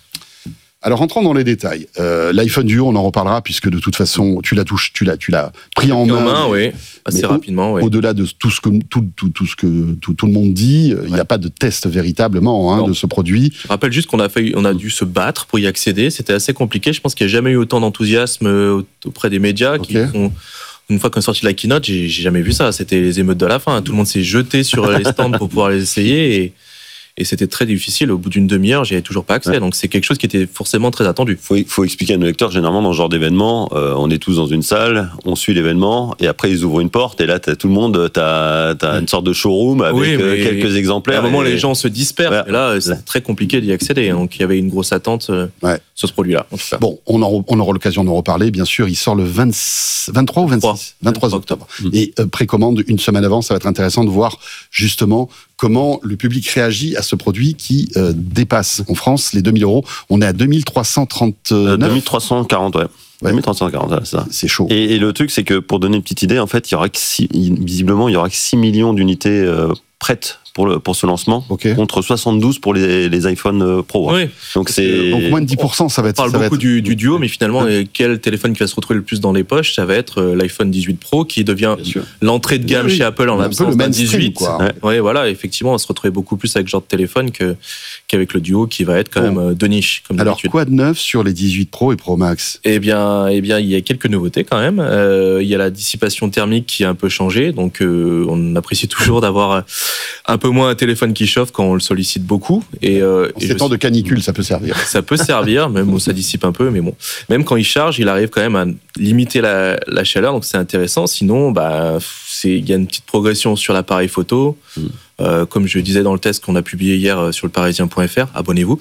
Speaker 19: Alors, entrons dans les détails. Euh, L'iPhone Duo, on en reparlera puisque de toute façon, tu l'as touché, tu l'as, tu l'as pris en main.
Speaker 21: En main, oui, assez rapidement.
Speaker 19: Au,
Speaker 21: oui.
Speaker 19: Au-delà de tout ce que tout, tout, tout ce que tout, tout le monde dit, il ouais. n'y a pas de test véritablement hein, de ce produit.
Speaker 21: Je rappelle juste qu'on a fait, on a dû se battre pour y accéder. C'était assez compliqué. Je pense qu'il n'y a jamais eu autant d'enthousiasme auprès des médias okay. qui sont. Une fois qu'on est sorti de la keynote, j'ai, j'ai jamais vu ça. C'était les émeutes de la fin. Tout le monde s'est jeté sur les stands pour pouvoir les essayer et. Et c'était très difficile. Au bout d'une demi-heure, j'y avais toujours pas accès. Ouais. Donc c'est quelque chose qui était forcément très attendu.
Speaker 20: Faut, faut expliquer à nos lecteurs, généralement dans ce genre d'événement, euh, on est tous dans une salle, on suit l'événement, et après ils ouvrent une porte, et là t'as tout le monde, t'as, t'as ouais. une sorte de showroom avec oui, euh, quelques exemplaires.
Speaker 21: À un moment,
Speaker 20: et...
Speaker 21: les gens se dispersent. Ouais. Et là, c'est ouais. très compliqué d'y accéder. Donc il y avait une grosse attente euh, ouais. sur ce produit-là. En tout cas.
Speaker 19: Bon, on, en, on aura l'occasion d'en reparler. Bien sûr, il sort le vingt, vingt-trois ou vingt-six vingt-trois octobre. Mmh. Et euh, précommande une semaine avant. Ça va être intéressant de voir justement comment le public réagit à ce produit qui euh, dépasse en France les deux mille euros. On est à deux mille trois cent trente-neuf. Euh,
Speaker 20: deux mille trois cent quarante, ouais. Ouais. deux mille trois cent quarante, c'est ça.
Speaker 19: C'est chaud.
Speaker 20: Et, et le truc, c'est que pour donner une petite idée, en fait, il y aura que six, visiblement, il y aura que six millions d'unités euh, prêtes pour, le, pour ce lancement, okay. contre soixante-douze pour les, les iPhone Pro.
Speaker 21: Oui.
Speaker 20: Hein. Donc, c'est...
Speaker 19: Donc moins de dix pour cent, ça va être...
Speaker 21: On parle
Speaker 19: ça
Speaker 21: beaucoup
Speaker 19: être...
Speaker 21: du, du Duo, mais finalement, ouais. quel téléphone qui va se retrouver le plus dans les poches, ça va être l'iPhone dix-huit Pro, qui devient l'entrée de gamme oui, chez Apple en l'absence d'un dix-huit. Quoi. Ouais. ouais, voilà, effectivement, on va se retrouver beaucoup plus avec ce genre de téléphone que, qu'avec le Duo, qui va être quand bon. même de niche. Comme
Speaker 19: Alors,
Speaker 21: d'habitude.
Speaker 19: Quoi de neuf sur les dix-huit Pro et Pro Max ?
Speaker 21: Eh bien, eh bien, il y a quelques nouveautés quand même. Euh, il y a la dissipation thermique qui a un peu changé, donc euh, on apprécie toujours d'avoir un peu moins un téléphone qui chauffe quand on le sollicite beaucoup. Et, euh,
Speaker 19: en ces temps de canicule, ça peut servir.
Speaker 21: Ça peut servir, même où ça dissipe un peu, mais bon. Même quand il charge, il arrive quand même à limiter la, la chaleur, donc c'est intéressant. Sinon, bah, c'est, il y a une petite progression sur l'appareil photo. Mmh. Euh, comme je disais dans le test qu'on a publié hier sur le parisien point f r, abonnez-vous.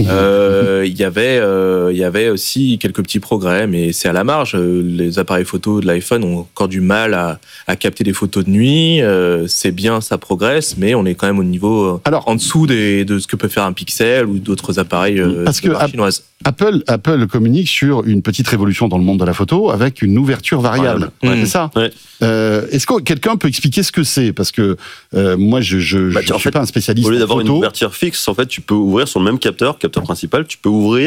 Speaker 21: Euh, il y avait, euh, il y avait aussi quelques petits progrès, mais c'est à la marge. Les appareils photo de l'iPhone ont encore du mal à, à capter des photos de nuit. Euh, c'est bien, ça progresse, mais on est quand même au niveau Alors, en dessous des, de ce que peut faire un Pixel ou d'autres appareils euh,
Speaker 19: parce
Speaker 21: de
Speaker 19: que
Speaker 21: marque chinoise.
Speaker 19: Apple, Apple communique sur une petite révolution dans le monde de la photo avec une ouverture variable. Ouais, c'est ça. Ouais. Euh, est-ce que quelqu'un peut expliquer ce que c'est ? Parce que euh, moi, je je,
Speaker 20: bah,
Speaker 19: je
Speaker 20: en
Speaker 19: suis
Speaker 20: fait,
Speaker 19: pas un spécialiste.
Speaker 20: Au lieu d'avoir
Speaker 19: photo.
Speaker 20: une ouverture fixe, en fait, tu peux ouvrir sur le même capteur, capteur principal. Tu peux ouvrir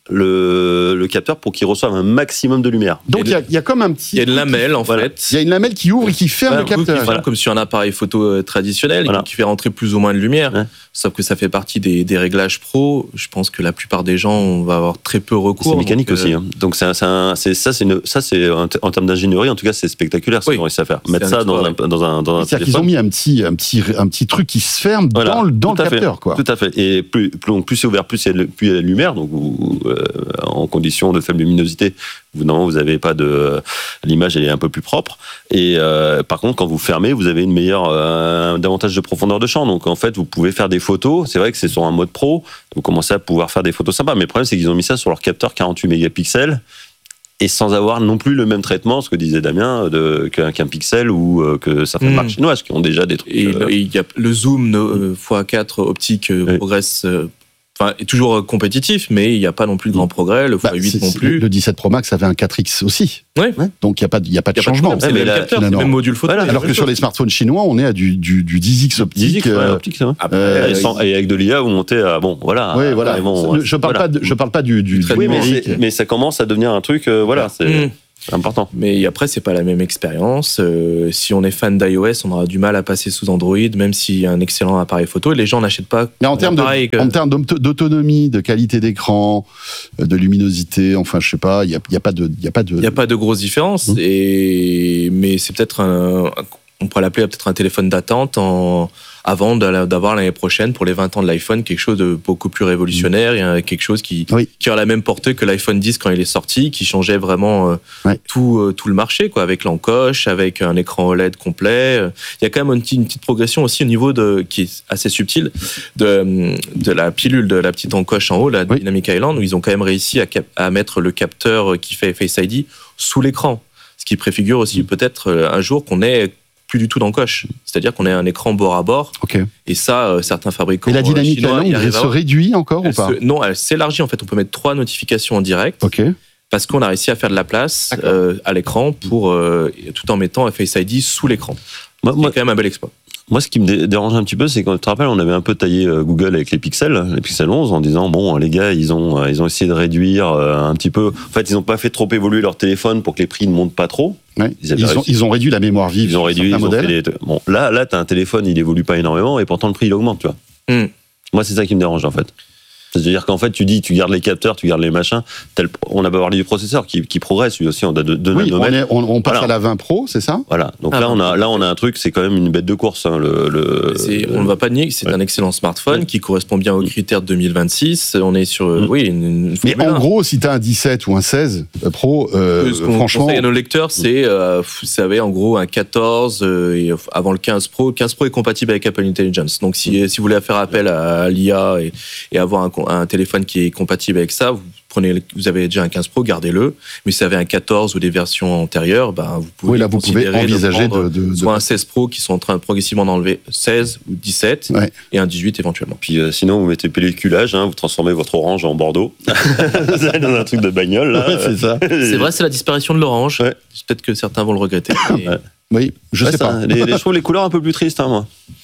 Speaker 20: le, le capteur pour qu'il reçoive un maximum de lumière.
Speaker 19: Donc il y, a, il y a comme un petit...
Speaker 21: Il y a une lamelle en
Speaker 20: voilà.
Speaker 21: fait.
Speaker 19: Il y a une lamelle qui ouvre et qui ferme
Speaker 21: Ouais,
Speaker 19: le capteur.
Speaker 21: Qui ferme, comme sur un appareil photo traditionnel,
Speaker 20: Voilà.
Speaker 21: et qui fait rentrer plus ou moins de lumière.
Speaker 20: Ouais.
Speaker 21: Sauf que ça fait partie des, des réglages pro. Je pense que la plupart des gens on va avoir très peu recours.
Speaker 20: C'est mécanique
Speaker 21: donc,
Speaker 20: aussi.
Speaker 21: euh,
Speaker 20: Hein. Donc c'est, un, c'est, un, c'est ça, c'est une, ça c'est en, en termes d'ingénierie, en tout cas, c'est spectaculaire ce
Speaker 21: Oui.
Speaker 20: qu'ils ont réussi à faire.
Speaker 21: C'est
Speaker 20: Mettre
Speaker 21: un
Speaker 20: ça dans
Speaker 21: exploit,
Speaker 20: un, dans un, dans un
Speaker 19: C'est-à-dire qu'ils
Speaker 20: téléphone.
Speaker 19: ont mis un petit, un petit, un petit truc qui se ferme
Speaker 20: Voilà.
Speaker 19: dans, le- dans le
Speaker 20: Tout à fait.
Speaker 19: capteur, quoi.
Speaker 20: Tout à fait. Et plus, plus, plus c'est ouvert, plus il y a, plus il y a de lumière. Donc, vous, euh, en conditions de faible luminosité, vous, non, vous avez pas de, l'image elle est un peu plus propre. Et euh, par contre, quand vous fermez, vous avez une meilleure, euh, davantage de profondeur de champ. Donc, en fait, vous pouvez faire des photos. C'est vrai que c'est sur un mode pro. Vous commencez à pouvoir faire des photos sympas. Mais le problème, c'est qu'ils ont mis ça sur leur capteur quarante-huit mégapixels. Et sans avoir non plus le même traitement, ce que disait Damien, de, qu'un, qu'un pixel ou euh, que certaines
Speaker 21: Mm.
Speaker 20: marques chinoises qui ont déjà des trucs.
Speaker 21: Et
Speaker 20: euh,
Speaker 21: il y a le zoom euh, fois quatre optique euh,
Speaker 20: Oui.
Speaker 21: progresse. euh, Enfin, est toujours compétitif, mais il n'y a pas non plus de grand progrès. Le
Speaker 19: Bah,
Speaker 21: fois huit
Speaker 19: c'est-
Speaker 21: non
Speaker 19: c'est-
Speaker 21: plus.
Speaker 19: Le dix-sept Pro Max avait un quatre X aussi.
Speaker 21: Ouais.
Speaker 19: Donc il n'y a pas de, il y a pas de
Speaker 21: Il y a pas de
Speaker 19: changement.
Speaker 21: problème, c'est
Speaker 20: Ouais,
Speaker 21: le
Speaker 20: mais
Speaker 21: même
Speaker 20: là,
Speaker 21: capteur, c'est le
Speaker 19: finalement.
Speaker 21: même module photo.
Speaker 20: Voilà,
Speaker 21: il y a
Speaker 19: Alors
Speaker 21: la
Speaker 19: que
Speaker 21: même
Speaker 19: sur
Speaker 21: chose.
Speaker 19: les smartphones chinois, on est à du, du, du dix X optique.
Speaker 20: dix X, ouais,
Speaker 19: euh,
Speaker 20: optique, c'est vrai.
Speaker 21: Après,
Speaker 19: Euh,
Speaker 20: Et,
Speaker 21: il-
Speaker 20: sans- et avec de l'I A, vous montez à bon, voilà.
Speaker 19: oui, voilà.
Speaker 20: Ouais, bon,
Speaker 19: je parle
Speaker 20: voilà.
Speaker 19: pas, de, je parle pas du, du, du
Speaker 20: Oui, mais,
Speaker 19: numérique.
Speaker 20: c'est- mais ça commence à devenir un truc, euh, voilà, c'est
Speaker 21: Mm.
Speaker 20: c'est important.
Speaker 21: Mais après, c'est pas la même expérience. Euh, si on est fan d'iOS, on aura du mal à passer sous Android, même s'il y a un excellent appareil photo. Et les gens n'achètent pas.
Speaker 19: Mais en termes, de,
Speaker 21: pareil que-
Speaker 19: en termes d'auto- d'autonomie, de qualité d'écran, euh, de luminosité, enfin, je sais pas, il n'y a, il y a pas de. Il y a pas de...
Speaker 21: Il n'y a pas de grosses différences.
Speaker 19: Mmh.
Speaker 21: Et... Mais c'est peut-être un. On pourrait l'appeler peut-être un téléphone d'attente en... avant de- d'avoir l'année prochaine, pour les vingt ans de l'iPhone, quelque chose de beaucoup plus révolutionnaire, et un- quelque chose qui,
Speaker 19: Oui.
Speaker 21: qui a la même portée que l'iPhone dix quand il est sorti, qui changeait vraiment euh,
Speaker 19: Ouais.
Speaker 21: tout, euh, tout le marché, quoi, avec l'encoche, avec un écran O L E D complet. Il y a quand même une petite, une petite progression aussi au niveau de, qui est assez subtile, de, de la pilule, de la petite encoche en haut, la
Speaker 19: Oui.
Speaker 21: Dynamic Island, où ils ont quand même réussi à, cap- à mettre le capteur qui fait Face I D sous l'écran. Ce qui préfigure aussi peut-être euh, un jour qu'on ait plus du tout d'encoche. C'est-à-dire qu'on ait un écran bord à bord.
Speaker 19: Ok.
Speaker 21: Et ça, euh, certains fabricants
Speaker 19: Et la dynamique
Speaker 21: chinois,
Speaker 19: Island,
Speaker 21: y
Speaker 19: elle
Speaker 21: arrivent à
Speaker 19: se
Speaker 21: avoir.
Speaker 19: réduit encore ou
Speaker 21: Elle
Speaker 19: pas
Speaker 21: se- Non, elle s'élargit en fait. On peut mettre trois notifications en direct.
Speaker 19: Ok.
Speaker 21: Parce qu'on a réussi à faire de la place
Speaker 19: D'accord.
Speaker 21: euh, à l'écran pour euh, tout en mettant Face I D sous l'écran.
Speaker 20: Moi,
Speaker 21: C'est
Speaker 20: moi,
Speaker 21: quand même un bel exploit.
Speaker 20: moi, ce qui me dé- dérange un petit peu, c'est quand tu te rappelles, on avait un peu taillé euh, Google avec les pixels, les pixels onze, en disant bon, les gars, ils ont, euh, ils ont essayé de réduire euh, un petit peu. En fait, ils n'ont pas fait trop évoluer leur téléphone pour que les prix ne montent pas trop.
Speaker 19: Ouais.
Speaker 20: Ils avaient
Speaker 19: Ils, ont,
Speaker 20: réussi.
Speaker 19: ils ont réduit la mémoire vive.
Speaker 20: Ils ont
Speaker 19: sur
Speaker 20: réduit, ils
Speaker 19: certains
Speaker 20: ont fait
Speaker 19: modèles.
Speaker 20: des- Bon, là, là, t'as un téléphone, il évolue pas énormément, et pourtant le prix il augmente, tu vois.
Speaker 21: Hmm.
Speaker 20: Moi, c'est ça qui me dérange en fait. C'est-à-dire qu'en fait, tu dis, tu gardes les capteurs, tu gardes les machins. Tel, on a parlé du processeur qui, qui progresse, lui aussi, on a deux, deux
Speaker 19: Oui, on,
Speaker 20: nanomètres.
Speaker 19: est- on, on passe
Speaker 20: Voilà.
Speaker 19: à la vingt Pro, c'est ça?
Speaker 20: Voilà. Donc
Speaker 21: Ah,
Speaker 20: là, on a,
Speaker 21: bon.
Speaker 20: là, on a un truc, c'est quand même une bête de course. Hein, le, le,
Speaker 21: C'est-
Speaker 20: le-
Speaker 21: on ne va pas nier que c'est
Speaker 20: ouais.
Speaker 21: un excellent smartphone
Speaker 20: Ouais.
Speaker 21: qui correspond bien aux critères de deux mille vingt-six. On est sur euh,
Speaker 20: Mm.
Speaker 21: oui, une, une
Speaker 19: Mais
Speaker 21: Formule
Speaker 19: en
Speaker 21: un.
Speaker 19: gros, si tu as un dix-sept ou un seize Pro, euh,
Speaker 21: Ce qu'on
Speaker 19: franchement.
Speaker 21: conseille à nos lecteurs, c'est, euh, vous savez, en gros, un quatorze, euh, et avant le quinze Pro. quinze Pro est compatible avec Apple Intelligence. Donc, si, si vous voulez faire appel à l'I A et, et avoir un, un téléphone qui est compatible avec ça, vous prenez, vous avez déjà un quinze Pro, gardez-le. Mais si vous avez un quatorze ou des versions antérieures, ben, vous pouvez
Speaker 19: Oui, là, vous pouvez
Speaker 21: considérer
Speaker 19: envisager
Speaker 21: prendre
Speaker 19: de- de- de-
Speaker 21: soit un seize Pro qui sont en train de progressivement d'enlever seize ou dix-sept,
Speaker 19: Ouais.
Speaker 21: et un dix-huit éventuellement.
Speaker 20: Puis euh, sinon, vous mettez pelliculage, hein, vous transformez votre orange en Bordeaux. Vous allez dans un truc de bagnole, là.
Speaker 19: Ouais, c'est ça.
Speaker 21: C'est vrai, c'est la disparition de l'orange.
Speaker 20: Ouais.
Speaker 21: Peut-être que certains vont le regretter. mais
Speaker 20: Ouais.
Speaker 19: Oui, je
Speaker 20: Ouais,
Speaker 19: sais
Speaker 20: ça,
Speaker 19: pas.
Speaker 20: Les, les, je trouve les couleurs un peu plus tristes, hein, moi.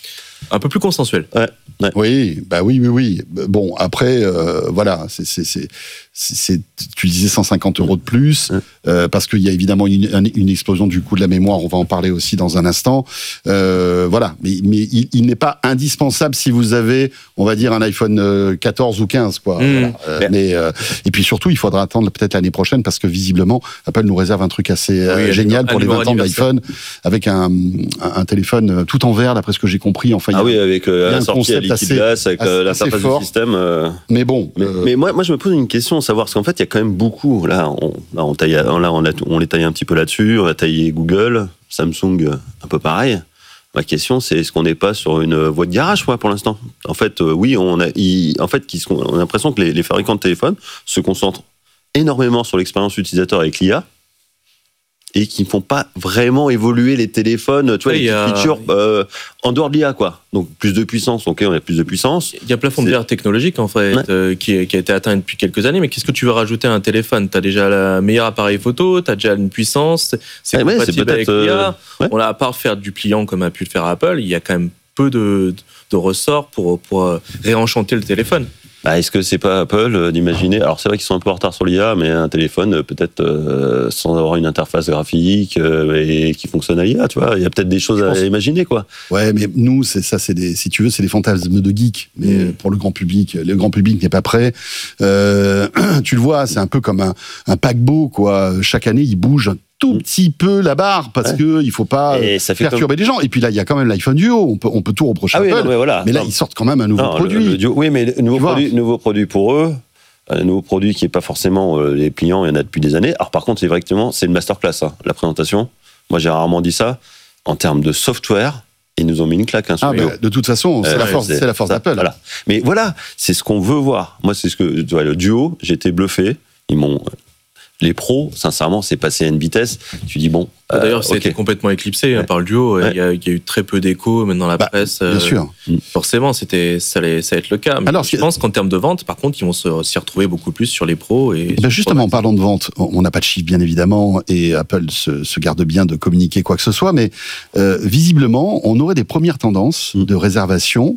Speaker 21: Un peu plus consensuel.
Speaker 20: Ouais. Ouais.
Speaker 19: Oui, bah oui, oui, oui. Bon, après, euh, voilà, c'est, c'est, c'est, c'est, c'est- tu disais cent cinquante euros de plus, euh, parce qu'il y a évidemment une, une explosion du coût de la mémoire, on va en parler aussi dans un instant. Euh, voilà, mais, mais il, il n'est pas indispensable si vous avez, on va dire, un iPhone euh, quatorze ou quinze, quoi.
Speaker 21: Mmh.
Speaker 19: Voilà. Euh, mais, euh, et puis surtout, il faudra attendre peut-être l'année prochaine, parce que visiblement, Apple nous réserve un truc assez euh,
Speaker 21: Oui,
Speaker 19: génial
Speaker 21: un
Speaker 19: pour les
Speaker 21: numéro
Speaker 19: vingt ans de
Speaker 21: anniversaire.
Speaker 19: l'iPhone, avec un, un, un téléphone tout en verre, d'après ce que j'ai compris. Enfin, il y a-
Speaker 20: Ah oui, avec euh,
Speaker 19: il y a
Speaker 20: la
Speaker 19: un
Speaker 20: sortie à
Speaker 19: concept
Speaker 20: liquide
Speaker 19: assez-
Speaker 20: glace, avec euh,
Speaker 19: assez
Speaker 20: l'interface
Speaker 19: fort.
Speaker 20: du système. euh.
Speaker 19: mais bon,
Speaker 20: Mais,
Speaker 19: euh,
Speaker 20: mais moi, moi, je me pose une question, savoir, parce qu'en fait, il y a quand même beaucoup. Là, on, là, on, taille, là, on, a, on les taille un petit peu là-dessus. On a taillé Google, Samsung, euh, un peu pareil. Ma question, c'est est-ce qu'on n'est pas sur une voie de garage, quoi, pour l'instant? En fait, euh, oui, on a, il- en fait, qu'ils sont- on a l'impression que les, les fabricants de téléphones se concentrent énormément sur l'expérience utilisateur avec l'I A et qui ne font pas vraiment évoluer les téléphones, tu vois,
Speaker 21: Oui,
Speaker 20: les
Speaker 21: il y a-
Speaker 20: petites features euh, en dehors de l'I A, quoi. Donc, plus de puissance, ok, on a plus de puissance.
Speaker 21: Il y a un plafond de
Speaker 20: C'est-
Speaker 21: verre technologique en fait
Speaker 20: Ouais.
Speaker 21: euh, qui, est- qui a été atteint depuis quelques années. Mais qu'est-ce que tu veux rajouter à un téléphone? T'as déjà le meilleur appareil photo, t'as déjà une puissance, c'est
Speaker 20: Eh ouais, c'est
Speaker 21: compatible avec
Speaker 20: peut-être,
Speaker 21: l'I A.
Speaker 20: euh, ouais.
Speaker 21: On a à part faire du pliant comme a pu le faire Apple, il y a quand même peu de, de ressorts pour, pour euh, réenchanter le téléphone.
Speaker 20: Bah, est-ce que c'est pas Apple euh, d'imaginer... Alors c'est vrai qu'ils sont un peu en retard sur l'I A, mais un téléphone euh, peut-être euh, sans avoir une interface graphique euh, et qui fonctionne à l'I A, tu vois. Il y a peut-être des choses à imaginer, quoi.
Speaker 19: Ouais, mais nous, c'est ça, c'est des, si tu veux, c'est des fantasmes de geek. Mais mmh. pour le grand public, le grand public n'est pas prêt. Euh, tu le vois, c'est un peu comme un, un paquebot, quoi. Chaque année, il bouge un tout petit peu la barre parce ouais. que il faut pas perturber comme... les gens. Et puis là, il y a quand même l'iPhone Duo. On peut, on peut tout reprocher
Speaker 20: ah
Speaker 19: à
Speaker 20: oui,
Speaker 19: Apple.
Speaker 20: Non, mais, voilà.
Speaker 19: mais là,
Speaker 20: non.
Speaker 19: ils sortent quand même un nouveau
Speaker 20: non,
Speaker 19: produit.
Speaker 20: Le, le Duo, oui, mais le nouveau produit, nouveau produit pour eux. Un nouveau produit qui n'est pas forcément euh, les pliants, il y en a depuis des années. Alors par contre, c'est directement, c'est une masterclass, hein, la présentation. Moi, j'ai rarement dit ça. En termes de software, ils nous ont mis une claque. Hein, sur
Speaker 19: ah,
Speaker 20: le
Speaker 19: bah, de toute façon, c'est, euh, la, force, c'est, c'est la force d'Apple.
Speaker 20: Voilà. Mais voilà, c'est ce qu'on veut voir. Moi, c'est ce que tu vois, le Duo, j'ai été bluffé. Ils m'ont... Les pros, sincèrement, c'est passé à une vitesse. Tu dis bon.
Speaker 21: Euh, D'ailleurs, ça a
Speaker 20: okay.
Speaker 21: été complètement éclipsé ouais. hein, par le Duo. Il ouais. y, y a eu très peu d'écho, même dans la bah, presse.
Speaker 19: Bien euh, sûr.
Speaker 21: Forcément, c'était, ça allait, ça allait être le cas. Mais Alors, je pense qu'en termes de vente, par contre, ils vont se, s'y retrouver beaucoup plus sur les pros. Et
Speaker 19: bah justement, en parlant de vente, on n'a pas de chiffres, bien évidemment, et Apple se, se garde bien de communiquer quoi que ce soit, mais euh, visiblement, on aurait des premières tendances mmh. de réservation.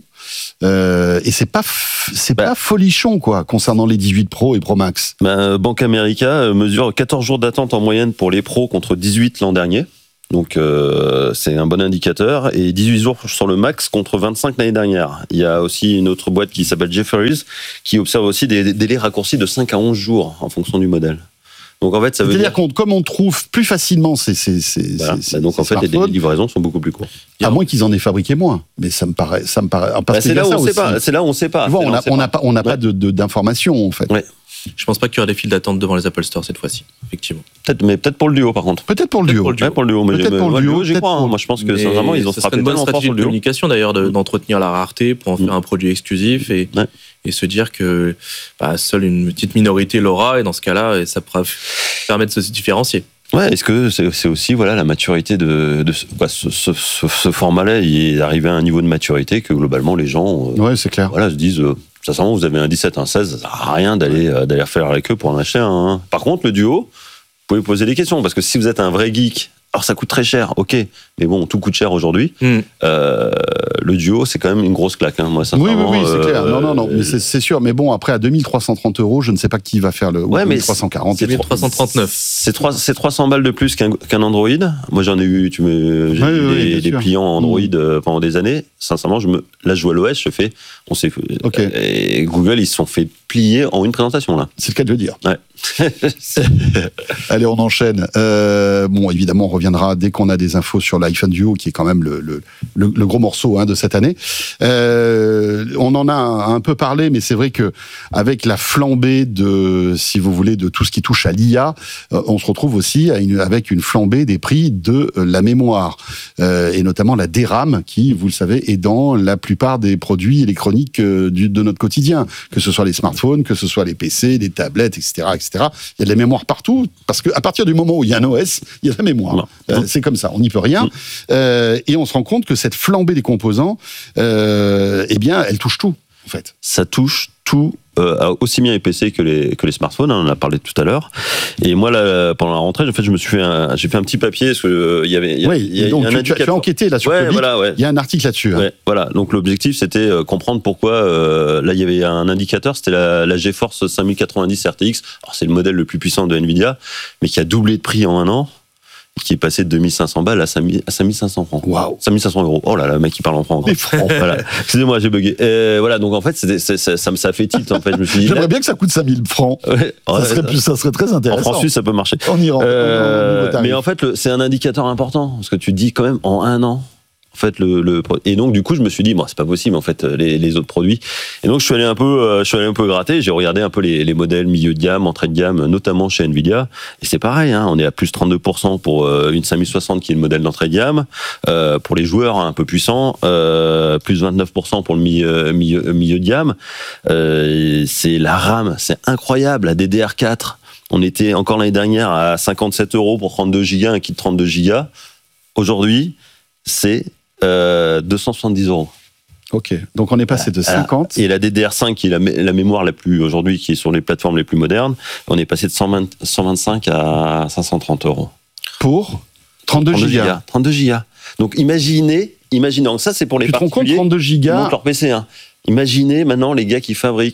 Speaker 19: Euh, et c'est pas f- c'est bah, pas folichon quoi concernant les dix-huit Pro et Pro Max.
Speaker 20: Bah, Banque America mesure quatorze jours d'attente en moyenne pour les Pro contre dix-huit l'an dernier. Donc euh, c'est un bon indicateur et dix-huit jours sur le Max contre vingt-cinq l'année dernière. Il y a aussi une autre boîte qui s'appelle Jefferies qui observe aussi des, des délais raccourcis de cinq à onze jours en fonction du modèle. Donc en fait, ça veut
Speaker 19: C'est-à-dire
Speaker 20: dire
Speaker 19: qu'on, comme on trouve plus facilement ces, ces, ces,
Speaker 20: voilà.
Speaker 19: ces
Speaker 20: bah donc
Speaker 19: ces
Speaker 20: en fait, les délais de livraison sont beaucoup plus courts.
Speaker 19: À moins qu'ils en aient fabriqué moins, mais ça me paraît, ça me paraît.
Speaker 20: Bah c'est, là où on sait pas, c'est là où on sait pas.
Speaker 19: Tu vois, on n'a on a pas, on n'a pas de, de, d'informations en fait.
Speaker 20: Ouais.
Speaker 21: Je pense pas qu'il y aura des files d'attente devant les Apple Store cette fois-ci, effectivement.
Speaker 20: Peut-être, mais peut-être pour le Duo par contre.
Speaker 19: Peut-être pour le Duo.
Speaker 20: Peut-être pour le Duo.
Speaker 19: Peut-être pour le Duo.
Speaker 20: J'y crois. Hein. Moi, je pense que
Speaker 21: mais
Speaker 20: sincèrement, ils ont
Speaker 21: frappé une bonne stratégie de communication d'ailleurs de, d'entretenir la rareté pour en faire un produit exclusif et, ouais. et se dire que bah, seule une petite minorité l'aura et dans ce cas-là, ça pourra permettre de se différencier.
Speaker 20: Ouais, est-ce que c'est, c'est aussi voilà la maturité de, de quoi, ce, ce, ce, ce format-là, il est arrivé à un niveau de maturité que globalement les gens,
Speaker 19: euh, ouais, c'est clair.
Speaker 20: Voilà, se disent. Euh, Sincèrement, vous avez un dix-sept, un seize, ça sert à rien d'aller, euh, d'aller faire avec eux pour en acheter un. Hein. Par contre, le Duo, vous pouvez poser des questions, parce que si vous êtes un vrai geek, alors ça coûte très cher, ok, mais bon, tout coûte cher aujourd'hui. Mm. Euh, le Duo, c'est quand même une grosse claque, hein, moi, sincèrement.
Speaker 19: Oui, oui, oui, c'est
Speaker 20: euh,
Speaker 19: clair. Non, non, non, mais c'est, c'est sûr. Mais bon, après, à deux mille trois cent trente euros, je ne sais pas qui va faire le.
Speaker 20: Ouais, mais
Speaker 19: deux mille trois cent quarante.
Speaker 21: C'est deux mille trois cent trente-neuf.
Speaker 20: C'est, trois, c'est trois cents balles de plus qu'un, qu'un Android. Moi, j'en ai eu, tu me, j'ai
Speaker 19: oui,
Speaker 20: eu
Speaker 19: oui,
Speaker 20: des, des pliants Android mmh. pendant des années. Sincèrement, je me, là, je joue à l'O S, je fais, on s'est, okay. et Google, ils se sont fait plier en une présentation, là.
Speaker 19: C'est le cas de le dire.
Speaker 20: Ouais.
Speaker 19: Allez, on enchaîne. Euh, bon, évidemment, on reviendra dès qu'on a des infos sur l'iPhone Duo, qui est quand même le, le, le, le gros morceau hein, de cette année. Euh, on en a un, un peu parlé, mais c'est vrai que avec la flambée de, si vous voulez, de tout ce qui touche à l'I A, euh, on se retrouve aussi à une, avec une flambée des prix de euh, la mémoire, euh, et notamment la D RAM, qui, vous le savez, est dans la plupart des produits électroniques euh, du, de notre quotidien, que ce soit les smartphones, que ce soit les P C, les tablettes, et cetera, et cetera. Il y a de la mémoire partout, parce qu'à partir du moment où il y a un O S, il y a de la mémoire. Euh, c'est comme ça, on n'y peut rien. Euh, et on se rend compte que cette flambée des composants, euh, eh bien, elle touche tout, en fait.
Speaker 20: Ça touche tout, euh, aussi bien les P C que les, que les smartphones, hein, on en a parlé tout à l'heure. Et moi, là, pendant la rentrée, en fait, je me suis fait un, j'ai fait un petit papier, parce que euh, il y avait, il y a,
Speaker 19: oui,
Speaker 20: il y a,
Speaker 19: donc
Speaker 20: il y a un
Speaker 19: tu,
Speaker 20: indicateur.
Speaker 19: tu as enquêté là sur
Speaker 20: ouais,
Speaker 19: Public,
Speaker 20: voilà, ouais.
Speaker 19: Il y a un article là-dessus. Hein.
Speaker 20: Ouais, voilà, donc l'objectif, c'était euh, comprendre pourquoi, euh, là, il y avait un indicateur, c'était la, la GeForce cinq mille quatre-vingt-dix R T X, alors c'est le modèle le plus puissant de Nvidia, mais qui a doublé de prix en un an, qui est passé de deux mille cinq cents balles à cinq mille cinq cents francs.
Speaker 19: Waouh.
Speaker 20: cinq mille cinq cents euros. Oh là là, le mec, il parle en francs.
Speaker 19: Les francs.
Speaker 20: Voilà. Excusez-moi, j'ai bugué. Euh, voilà, donc en fait, c'était, c'est, ça, ça, ça fait tilt, en fait. Je me suis dit,
Speaker 19: j'aimerais
Speaker 20: là...
Speaker 19: bien que ça coûte cinq mille francs.
Speaker 20: Ouais.
Speaker 19: Ça,
Speaker 20: Ouais,
Speaker 19: serait plus, ça serait très intéressant.
Speaker 20: En francs suisses, ça peut marcher.
Speaker 19: En Iran.
Speaker 20: Euh, mais en fait, le, c'est un indicateur important. Parce que tu dis quand même, en un an, en fait, le, le, et donc, du coup, je me suis dit, bon, c'est pas possible, en fait, les, les autres produits. Et donc, je suis allé un peu, euh, je suis allé un peu gratter, j'ai regardé un peu les, les modèles milieu de gamme, entrée de gamme, notamment chez Nvidia. Et c'est pareil, hein, on est à plus trente-deux pour cent pour euh, une cinq mille soixante qui est le modèle d'entrée de gamme. Euh, pour les joueurs hein, un peu puissants, euh, plus vingt-neuf pour cent pour le milieu, milieu, milieu de gamme. Euh, c'est la RAM, c'est incroyable, la D D R quatre. On était encore l'année dernière à cinquante-sept euros pour trente-deux gigas, un kit trente-deux gigas. Aujourd'hui, c'est Euh, deux cent soixante-dix euros.
Speaker 19: Ok, donc on est passé de cinquante.
Speaker 20: Et la D D R cinq, qui est la, la mémoire la plus, aujourd'hui, qui est sur les plateformes les plus modernes, on est passé de cent vingt, cent vingt-cinq à cinq cent trente euros.
Speaker 19: Pour trente-deux gigas.
Speaker 20: trente-deux gigas. Donc imaginez, imaginez, donc ça c'est pour les
Speaker 19: tu
Speaker 20: particuliers.
Speaker 19: Tu te rends compte, trente-deux gigas.
Speaker 20: Ils montent leur P C, hein. Imaginez maintenant les gars qui fabriquent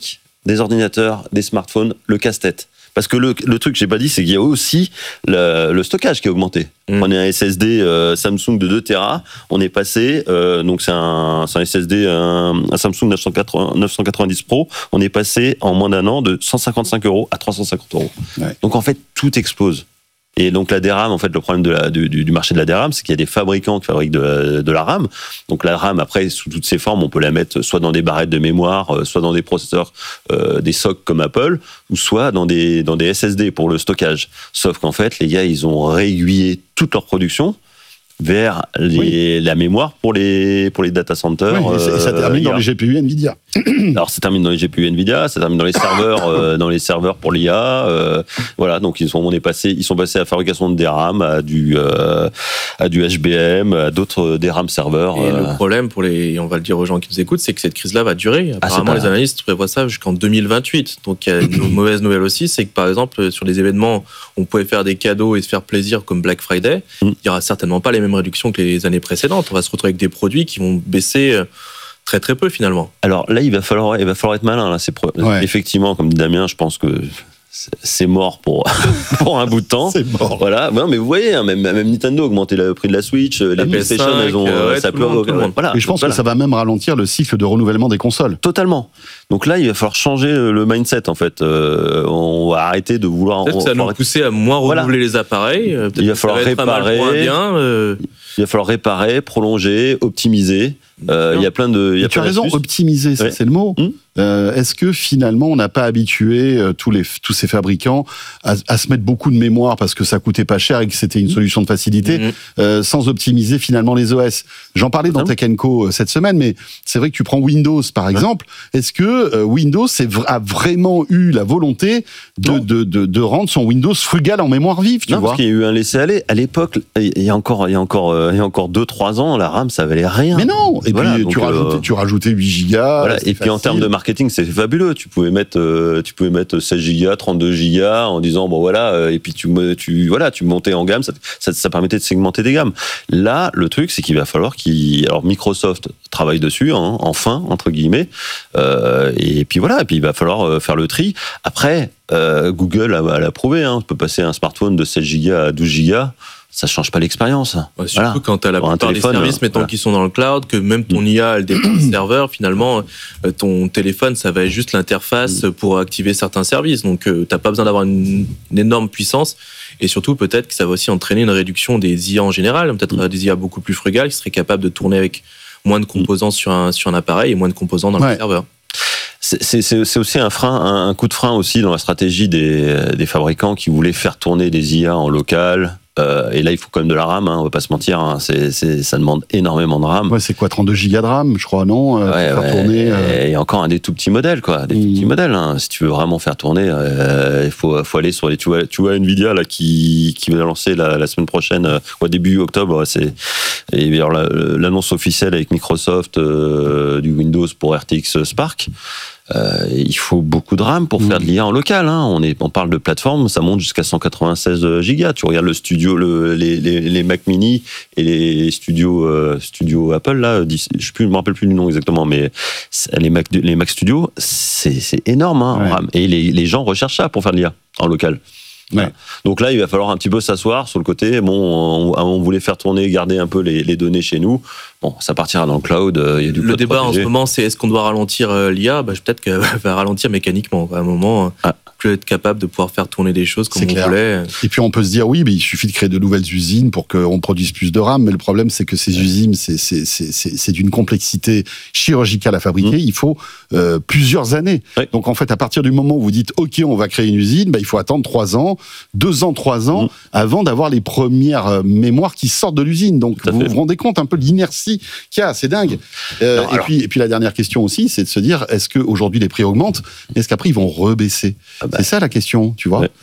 Speaker 20: des ordinateurs, des smartphones, le casse-tête. Parce que le, le truc que j'ai pas dit, c'est qu'il y a aussi le, le stockage qui a augmenté. Mmh. On est un S S D euh, Samsung de deux téra, on est passé, euh, donc c'est un, c'est un S S D, un, un Samsung neuf cent quatre-vingt-dix Pro, on est passé en moins d'un an de cent cinquante-cinq euros à trois cent cinquante euros. Ouais. Donc en fait, tout explose. Et donc la D RAM, en fait, le problème de la, du, du marché de la D RAM, c'est qu'il y a des fabricants qui fabriquent de, de la RAM. Donc la RAM, après, sous toutes ses formes, on peut la mettre soit dans des barrettes de mémoire, soit dans des processeurs, euh, des S O C comme Apple, ou soit dans des, dans des S S D pour le stockage. Sauf qu'en fait, les gars, ils ont réaiguillé toute leur production vers les, oui. la mémoire pour les, pour les data centers.
Speaker 19: Oui, et ça, euh, ça termine dans les G P U Nvidia.
Speaker 20: Alors, ça termine dans les G P U Nvidia, ça termine dans les serveurs, euh, dans les serveurs pour l'I A. Euh, voilà, donc ils sont, on est passé, ils sont passés à la fabrication de D RAM, à du, euh, à du H B M, à d'autres D RAM serveurs.
Speaker 21: Et
Speaker 20: euh.
Speaker 21: le problème pour les, on va le dire aux gens qui nous écoutent, c'est que cette crise-là va durer. Apparemment, ah, les analystes prévoient ça jusqu'en deux mille vingt-huit. Donc, il y a une mauvaise nouvelle aussi, c'est que par exemple, sur les événements, on pouvait faire des cadeaux et se faire plaisir comme Black Friday. Mm. Il y aura certainement pas les mêmes réductions que les années précédentes. On va se retrouver avec des produits qui vont baisser très très peu finalement.
Speaker 20: Alors là, il va falloir, il va falloir être malin. Là, c'est pro... ouais. Effectivement, comme dit Damien, je pense que c'est mort pour pour un bout de temps.
Speaker 19: C'est mort.
Speaker 20: Voilà. Non, mais vous voyez, hein, même, même Nintendo a augmenté le prix de la Switch, les PlayStation, elles ont,
Speaker 21: euh, ouais,
Speaker 20: ça peut.
Speaker 19: Voilà. Et je pense voilà. que ça va même ralentir le cycle de renouvellement des consoles.
Speaker 20: Totalement. Donc là, il va falloir changer le mindset en fait. Euh, on va arrêter de vouloir.
Speaker 21: Peut-être que ça va nous pousser à moins renouveler voilà. les appareils.
Speaker 20: Il va falloir réparer.
Speaker 21: Bien, euh...
Speaker 20: Il va falloir réparer, prolonger, optimiser. Euh, il y a plein de. Y a
Speaker 19: tu as raison, optimiser, ça, ouais. c'est le mot. Hum euh, Est-ce que finalement, on n'a pas habitué euh, tous les tous ces fabricants à, à se mettre beaucoup de mémoire parce que ça coûtait pas cher et que c'était une solution de facilité, mmh. euh, sans optimiser finalement les O S. J'en parlais dans Tech and Co cette semaine, mais c'est vrai que tu prends Windows par exemple. Ouais. Est-ce que euh, Windows a vraiment eu la volonté de, de, de, de rendre son Windows frugal en mémoire vive, tu
Speaker 20: non,
Speaker 19: vois?
Speaker 20: Parce qu'il y a eu un laisser-aller. À l'époque, il y a encore, il y a encore, il y a encore deux trois ans, la RAM, ça valait rien.
Speaker 19: Mais non. Et voilà, puis tu, euh, rajoutais, tu rajoutais huit gigas.
Speaker 20: Voilà. Et puis facile. En termes de marketing, c'est fabuleux. Tu pouvais mettre, euh, tu pouvais mettre seize gigas, trente-deux gigas en disant bon voilà. Euh, et puis tu, tu, voilà, tu montais en gamme. Ça, ça, ça permettait de segmenter des gammes. Là, le truc, c'est qu'il va falloir qu'il, alors Microsoft travaille dessus, hein, enfin entre guillemets. Euh, et puis voilà. Et puis il va falloir faire le tri. Après, euh, Google a, a l'a prouvé. Hein, on peut passer un smartphone de seize gigas à douze gigas. Ça change pas l'expérience.
Speaker 21: Ouais, surtout voilà. quand tu as la plupart des services mettons voilà. qui sont dans le cloud, que même ton I A elle dépend du serveur, finalement ton téléphone ça va être juste l'interface pour activer certains services. Donc euh, t'as pas besoin d'avoir une, une énorme puissance et surtout peut-être que ça va aussi entraîner une réduction des I A en général, peut-être mm. des I A beaucoup plus frugales qui seraient capables de tourner avec moins de composants mm. sur un sur un appareil et moins de composants dans ouais. le serveur.
Speaker 20: C'est, c'est, c'est aussi un frein, un, un coup de frein aussi dans la stratégie des, des fabricants qui voulaient faire tourner des I A en local. Euh, et là, il faut quand même de la RAM, hein, on va pas se mentir, hein, c'est, c'est, ça demande énormément de RAM.
Speaker 19: Ouais, c'est quoi, trente-deux gigas de RAM, je crois, non euh,
Speaker 20: ouais,
Speaker 19: pour
Speaker 20: ouais,
Speaker 19: faire tourner. Euh...
Speaker 20: Et encore un des tout petits modèles, quoi, des mmh. tout petits modèles. Hein. Si tu veux vraiment faire tourner, euh, il faut, faut aller sur les. Tu vois, tu vois Nvidia là qui, qui va lancer la, la semaine prochaine, euh, au début octobre, c'est et alors la, l'annonce officielle avec Microsoft euh, du Windows pour R T X Spark. Euh, il faut beaucoup de RAM pour mmh. faire de l'I A en local. Hein. On, est, on parle de plateforme, ça monte jusqu'à cent quatre-vingt-seize gigas. Tu regardes le studio, le, les, les, les Mac Mini et les studios, euh, studios Apple, là, je ne me rappelle plus du nom exactement, mais les Mac, les Mac Studios, c'est, c'est énorme hein, ouais. en RAM. Et les, les gens recherchent ça pour faire de l'I A en local. Ouais. Donc là, il va falloir un petit peu s'asseoir sur le côté. Bon, on, on voulait faire tourner, garder un peu les, les données chez nous. Bon, ça partira dans le cloud. Il y a du
Speaker 21: le débat protégé. En ce moment, c'est est-ce qu'on doit ralentir l'I A ? Bah, peut-être qu'elle va ralentir mécaniquement. À un moment, ah. plus être capable de pouvoir faire tourner des choses comme c'est on clair. voulait.
Speaker 19: Et puis on peut se dire oui, mais il suffit de créer de nouvelles usines pour qu'on produise plus de RAM. Mais le problème, c'est que ces usines, c'est, c'est, c'est, c'est, c'est d'une complexité chirurgicale à fabriquer. Mmh. Il faut euh, plusieurs années. Oui. Donc en fait, à partir du moment où vous dites OK, on va créer une usine, bah, il faut attendre trois ans, deux ans, trois ans, mmh. avant d'avoir les premières mémoires qui sortent de l'usine. Donc vous fait. vous rendez compte un peu de l'inertie qu'il y a, c'est dingue. Euh, non, et, puis, et puis la dernière question aussi, c'est de se dire, est-ce qu'aujourd'hui les prix augmentent ? Est-ce qu'après ils vont rebaisser ? ah bah. C'est ça la question, tu vois. Ouais.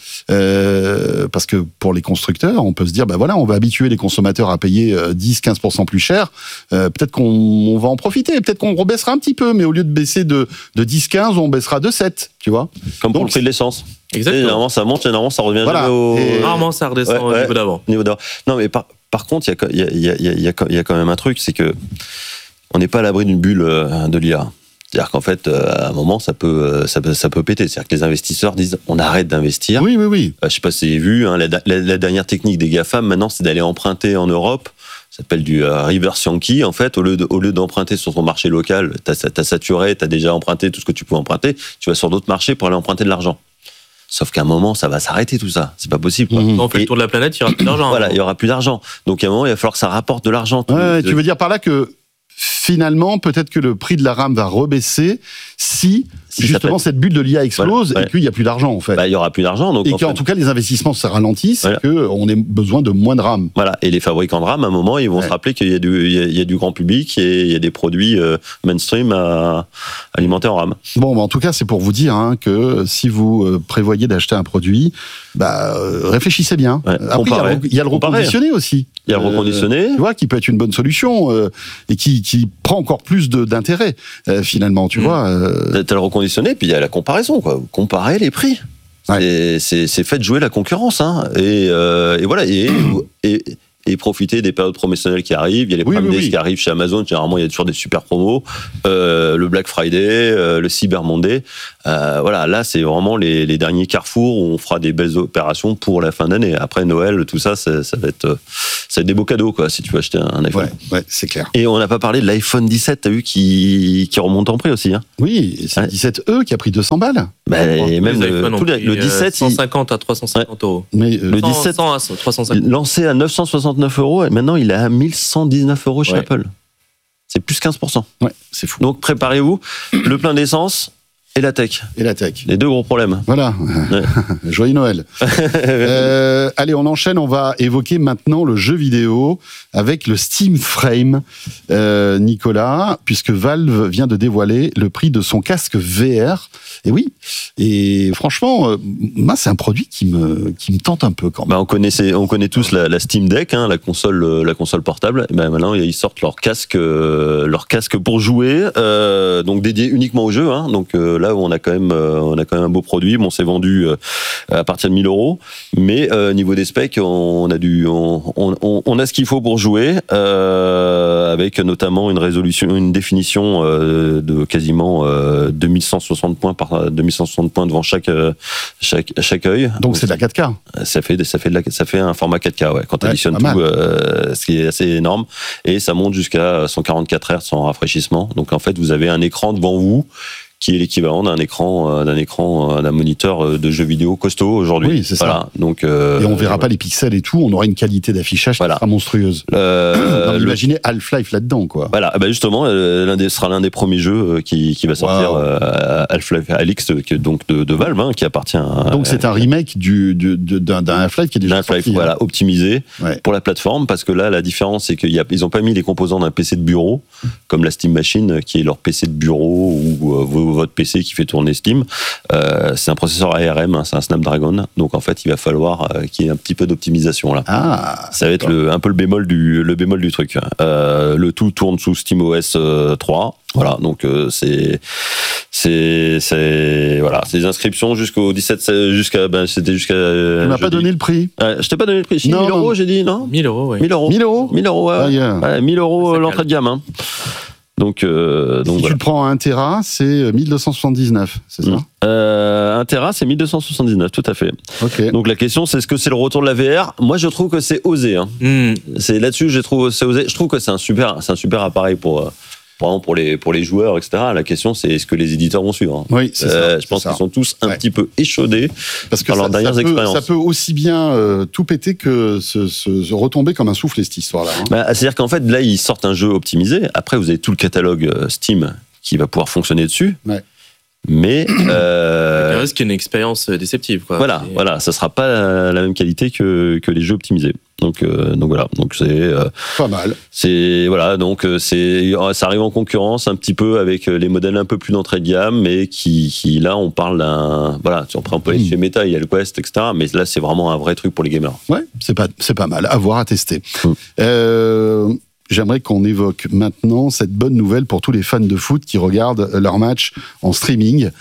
Speaker 19: Euh, parce que pour les constructeurs, on peut se dire, ben bah voilà, on va habituer les consommateurs à payer dix à quinze pour cent plus cher. Euh, peut-être qu'on on va en profiter, peut-être qu'on rebaissera un petit peu, mais au lieu de baisser de, de dix à quinze, on baissera de sept, tu vois.
Speaker 20: Comme pour Donc, le prix de l'essence.
Speaker 21: Exactement.
Speaker 20: Généralement ça monte, généralement ça revient
Speaker 19: voilà.
Speaker 20: jamais au...
Speaker 21: Et... Rarement ça redescend ouais, ouais, au niveau d'avant.
Speaker 20: Niveau d'avant. Non mais par, par contre, il y a, y, a, y, a, y, a, y a quand même un truc, c'est que on n'est pas à l'abri d'une bulle de l'I A. C'est-à-dire qu'en fait, euh, à un moment, ça peut, ça peut, ça peut péter. C'est-à-dire que les investisseurs disent, on arrête d'investir.
Speaker 19: Oui, oui, oui.
Speaker 20: Euh, je sais pas si vous avez vu, hein, la, la, la dernière technique des GAFAM, maintenant, c'est d'aller emprunter en Europe. Ça s'appelle du euh, reverse Yankee. En fait, au lieu, de, au lieu d'emprunter sur ton marché local, t'as, t'as saturé, t'as déjà emprunté tout ce que tu pouvais emprunter, tu vas sur d'autres marchés pour aller emprunter de l'argent. Sauf qu'à un moment, ça va s'arrêter tout ça. C'est pas possible. Quoi.
Speaker 21: Mmh. On fait le tour de la planète, il y aura plus d'argent.
Speaker 20: Voilà, il y aura plus d'argent. Donc à un moment, il va falloir que ça rapporte de l'argent.
Speaker 19: Ouais, tu veux dire par là que finalement, peut-être que le prix de la RAM va rebaisser si, si justement cette bulle de l'I A explose voilà, ouais. et qu'il n'y a plus d'argent en fait.
Speaker 20: Bah, il y aura plus d'argent. Donc,
Speaker 19: et
Speaker 20: en
Speaker 19: qu'en
Speaker 20: fait...
Speaker 19: tout cas les investissements se ralentissent
Speaker 20: voilà.
Speaker 19: et qu'on ait besoin de moins de RAM.
Speaker 20: Voilà. Et les fabricants de RAM, à un moment, ils vont ouais. se rappeler qu'il y a, du, il y a, il y a du grand public et il y a des produits euh, mainstream à alimenter en RAM.
Speaker 19: Bon, bah, en tout cas, c'est pour vous dire hein, que si vous euh, prévoyez d'acheter un produit, bah, euh, réfléchissez bien.
Speaker 20: Ouais.
Speaker 19: Après, il y a, il y a le reconditionné aussi.
Speaker 20: Il y a le reconditionné.
Speaker 19: Euh, tu vois, qui peut être une bonne solution euh, et qui, qui prend encore plus de, d'intérêt, euh, finalement, tu mmh. vois. Euh...
Speaker 20: T'as le reconditionné, puis il y a la comparaison, quoi. Vous comparez les prix. Ouais. C'est, c'est, c'est fait de jouer la concurrence, hein. Et, euh, et voilà. Et, et, et profiter des périodes promotionnelles qui arrivent. Il y a les
Speaker 19: oui,
Speaker 20: Prime
Speaker 19: oui,
Speaker 20: Days
Speaker 19: oui.
Speaker 20: qui arrivent chez Amazon. Généralement, il y a toujours des super promos. Euh, le Black Friday, euh, le Cyber Monday. Euh, voilà, là, c'est vraiment les, les derniers carrefours où on fera des belles opérations pour la fin d'année. Après Noël, tout ça, ça, ça va être, ça va être des beaux cadeaux, quoi, si tu veux acheter un iPhone.
Speaker 19: Ouais, ouais, c'est clair.
Speaker 20: Et on n'a pas parlé de l'iPhone dix-sept, t'as vu, qui, qui remonte en prix aussi, hein.
Speaker 19: Oui, c'est le dix-sept E qui a pris deux cents balles.
Speaker 20: Bah, et même le, tout le, le dix-sept,
Speaker 21: cent cinquante à trois cent cinquante euros.
Speaker 19: Mais euh,
Speaker 20: le dix-sept,
Speaker 21: cent à trois cent cinquante.
Speaker 20: Lancé à neuf cent soixante-neuf euros, et maintenant il est à mille cent dix-neuf euros chez ouais. Apple. C'est plus quinze pour cent.
Speaker 19: Ouais, c'est fou.
Speaker 20: Donc préparez-vous, le plein d'essence et la tech.
Speaker 19: Et la tech.
Speaker 20: Les deux gros problèmes.
Speaker 19: Voilà. Ouais. Joyeux Noël. euh, allez, on enchaîne. On va évoquer maintenant le jeu vidéo avec le Steam Frame, euh, Nicolas, puisque Valve vient de dévoiler le prix de son casque V R. Et oui. Et franchement, euh, moi, c'est un produit qui me, qui me tente un peu quand même.
Speaker 20: Bah, on connaissait, on connaît tous la, la Steam Deck, hein, la console, la console portable. Et ben maintenant, ils sortent leur casque, euh, leur casque pour jouer, euh, donc dédié uniquement au jeu. Hein, donc euh, là où on a quand même, euh, on a quand même un beau produit. Bon, c'est vendu euh, à partir de mille euros, mais euh, niveau des specs, on a du, on, on, on a ce qu'il faut pour jouer, euh, avec notamment une résolution, une définition euh, de quasiment euh, deux mille cent soixante points par deux mille cent soixante points devant chaque chaque chaque œil.
Speaker 19: Donc,
Speaker 20: donc
Speaker 19: c'est de la quatre K.
Speaker 20: Ça fait ça fait de la, ça fait un format quatre K, ouais. Quand tu
Speaker 19: ouais,
Speaker 20: additionnes tout, euh, ce qui est assez énorme, et ça monte jusqu'à cent quarante-quatre hertz sans rafraîchissement. Donc en fait, vous avez un écran devant vous qui est l'équivalent d'un écran, d'un écran, d'un moniteur de jeux vidéo costaud aujourd'hui.
Speaker 19: Oui, c'est
Speaker 20: voilà.
Speaker 19: ça.
Speaker 20: Donc, euh,
Speaker 19: et on verra euh, pas les pixels et tout, on aura une qualité d'affichage voilà. qui sera monstrueuse.
Speaker 20: Euh,
Speaker 19: non, imaginez le... Half-Life là-dedans, quoi.
Speaker 20: Voilà, bah justement, l'un des, sera l'un des premiers jeux qui, qui va sortir, wow. euh, Half-Life Alyx, donc de, de Valve, hein, qui appartient à...
Speaker 19: Donc c'est un remake du, du, d'un, d'un Half-Life qui est déjà
Speaker 20: Half-Life,
Speaker 19: sorti.
Speaker 20: Voilà,
Speaker 19: hein.
Speaker 20: optimisé ouais. pour la plateforme, parce que là, la différence, c'est qu'ils n'ont pas mis les composants d'un P C de bureau, comme la Steam Machine, qui est leur P C de bureau, ou euh, votre P C qui fait tourner Steam. Euh, c'est un processeur A R M, hein, c'est un Snapdragon, donc en fait il va falloir euh, qu'il y ait un petit peu d'optimisation là.
Speaker 19: Ah,
Speaker 20: ça va être le, un peu le bémol du, le bémol du truc. Euh, le tout tourne sous SteamOS euh, trois. Voilà, donc euh, c'est c'est c'est voilà, c'est des inscriptions jusqu'au dix-sept, jusqu'à ben c'était jusqu'à.
Speaker 19: Euh, tu m'as pas donné le prix.
Speaker 20: Euh, je t'ai pas donné le prix.
Speaker 19: Non,
Speaker 20: mille
Speaker 19: non.
Speaker 20: euros, j'ai dit non.
Speaker 21: mille euros, oui.
Speaker 20: mille euros.
Speaker 19: mille euros.
Speaker 20: mille euros, ouais.
Speaker 19: Ah, yeah.
Speaker 20: ouais mille euros l'entrée de gamme. Hein. Donc, euh, donc
Speaker 19: si
Speaker 20: voilà.
Speaker 19: tu le prends à un Tera, c'est mille deux cent soixante-dix-neuf, c'est ça?
Speaker 20: euh, un Tera, c'est mille deux cent soixante-dix-neuf, tout à fait.
Speaker 19: Okay.
Speaker 20: Donc la question, c'est est-ce que c'est le retour de la V R? Moi, je trouve que c'est osé. Hein. Mm. C'est là-dessus, je trouve c'est osé. Je trouve que c'est un super, c'est un super appareil pour. Pour, pour, les, pour les joueurs, et cetera. La question, c'est est-ce que les éditeurs vont suivre?
Speaker 19: Oui, c'est
Speaker 20: euh,
Speaker 19: ça.
Speaker 20: Je pense
Speaker 19: c'est
Speaker 20: qu'ils sont tous un ouais. petit peu échaudés
Speaker 19: parce que
Speaker 20: par
Speaker 19: ça,
Speaker 20: leurs dernières
Speaker 19: ça peut,
Speaker 20: expériences.
Speaker 19: Ça peut aussi bien euh, tout péter que se, se, se retomber comme un soufflet, cette histoire-là. Hein.
Speaker 20: Bah, c'est-à-dire qu'en fait, là, ils sortent un jeu optimisé. Après, vous avez tout le catalogue Steam qui va pouvoir fonctionner dessus.
Speaker 19: Ouais.
Speaker 20: Mais euh,
Speaker 21: il reste qu'il y a une expérience déceptive, quoi.
Speaker 20: Voilà,
Speaker 21: et...
Speaker 20: voilà, ça sera pas la, la même qualité que, que les jeux optimisés. Donc, euh, donc voilà, donc c'est euh,
Speaker 19: pas mal.
Speaker 20: C'est voilà, donc c'est ça arrive en concurrence un petit peu avec les modèles un peu plus d'entrée de gamme, mais qui, qui là on parle d'un voilà, si on prend un peu mmh. chez Meta, il y a le Quest, et cetera. Mais là c'est vraiment un vrai truc pour les gamers.
Speaker 19: Ouais, c'est pas c'est pas mal, à voir, à tester.
Speaker 20: Mmh.
Speaker 19: Euh... J'aimerais qu'on évoque maintenant cette bonne nouvelle pour tous les fans de foot qui regardent leur match en streaming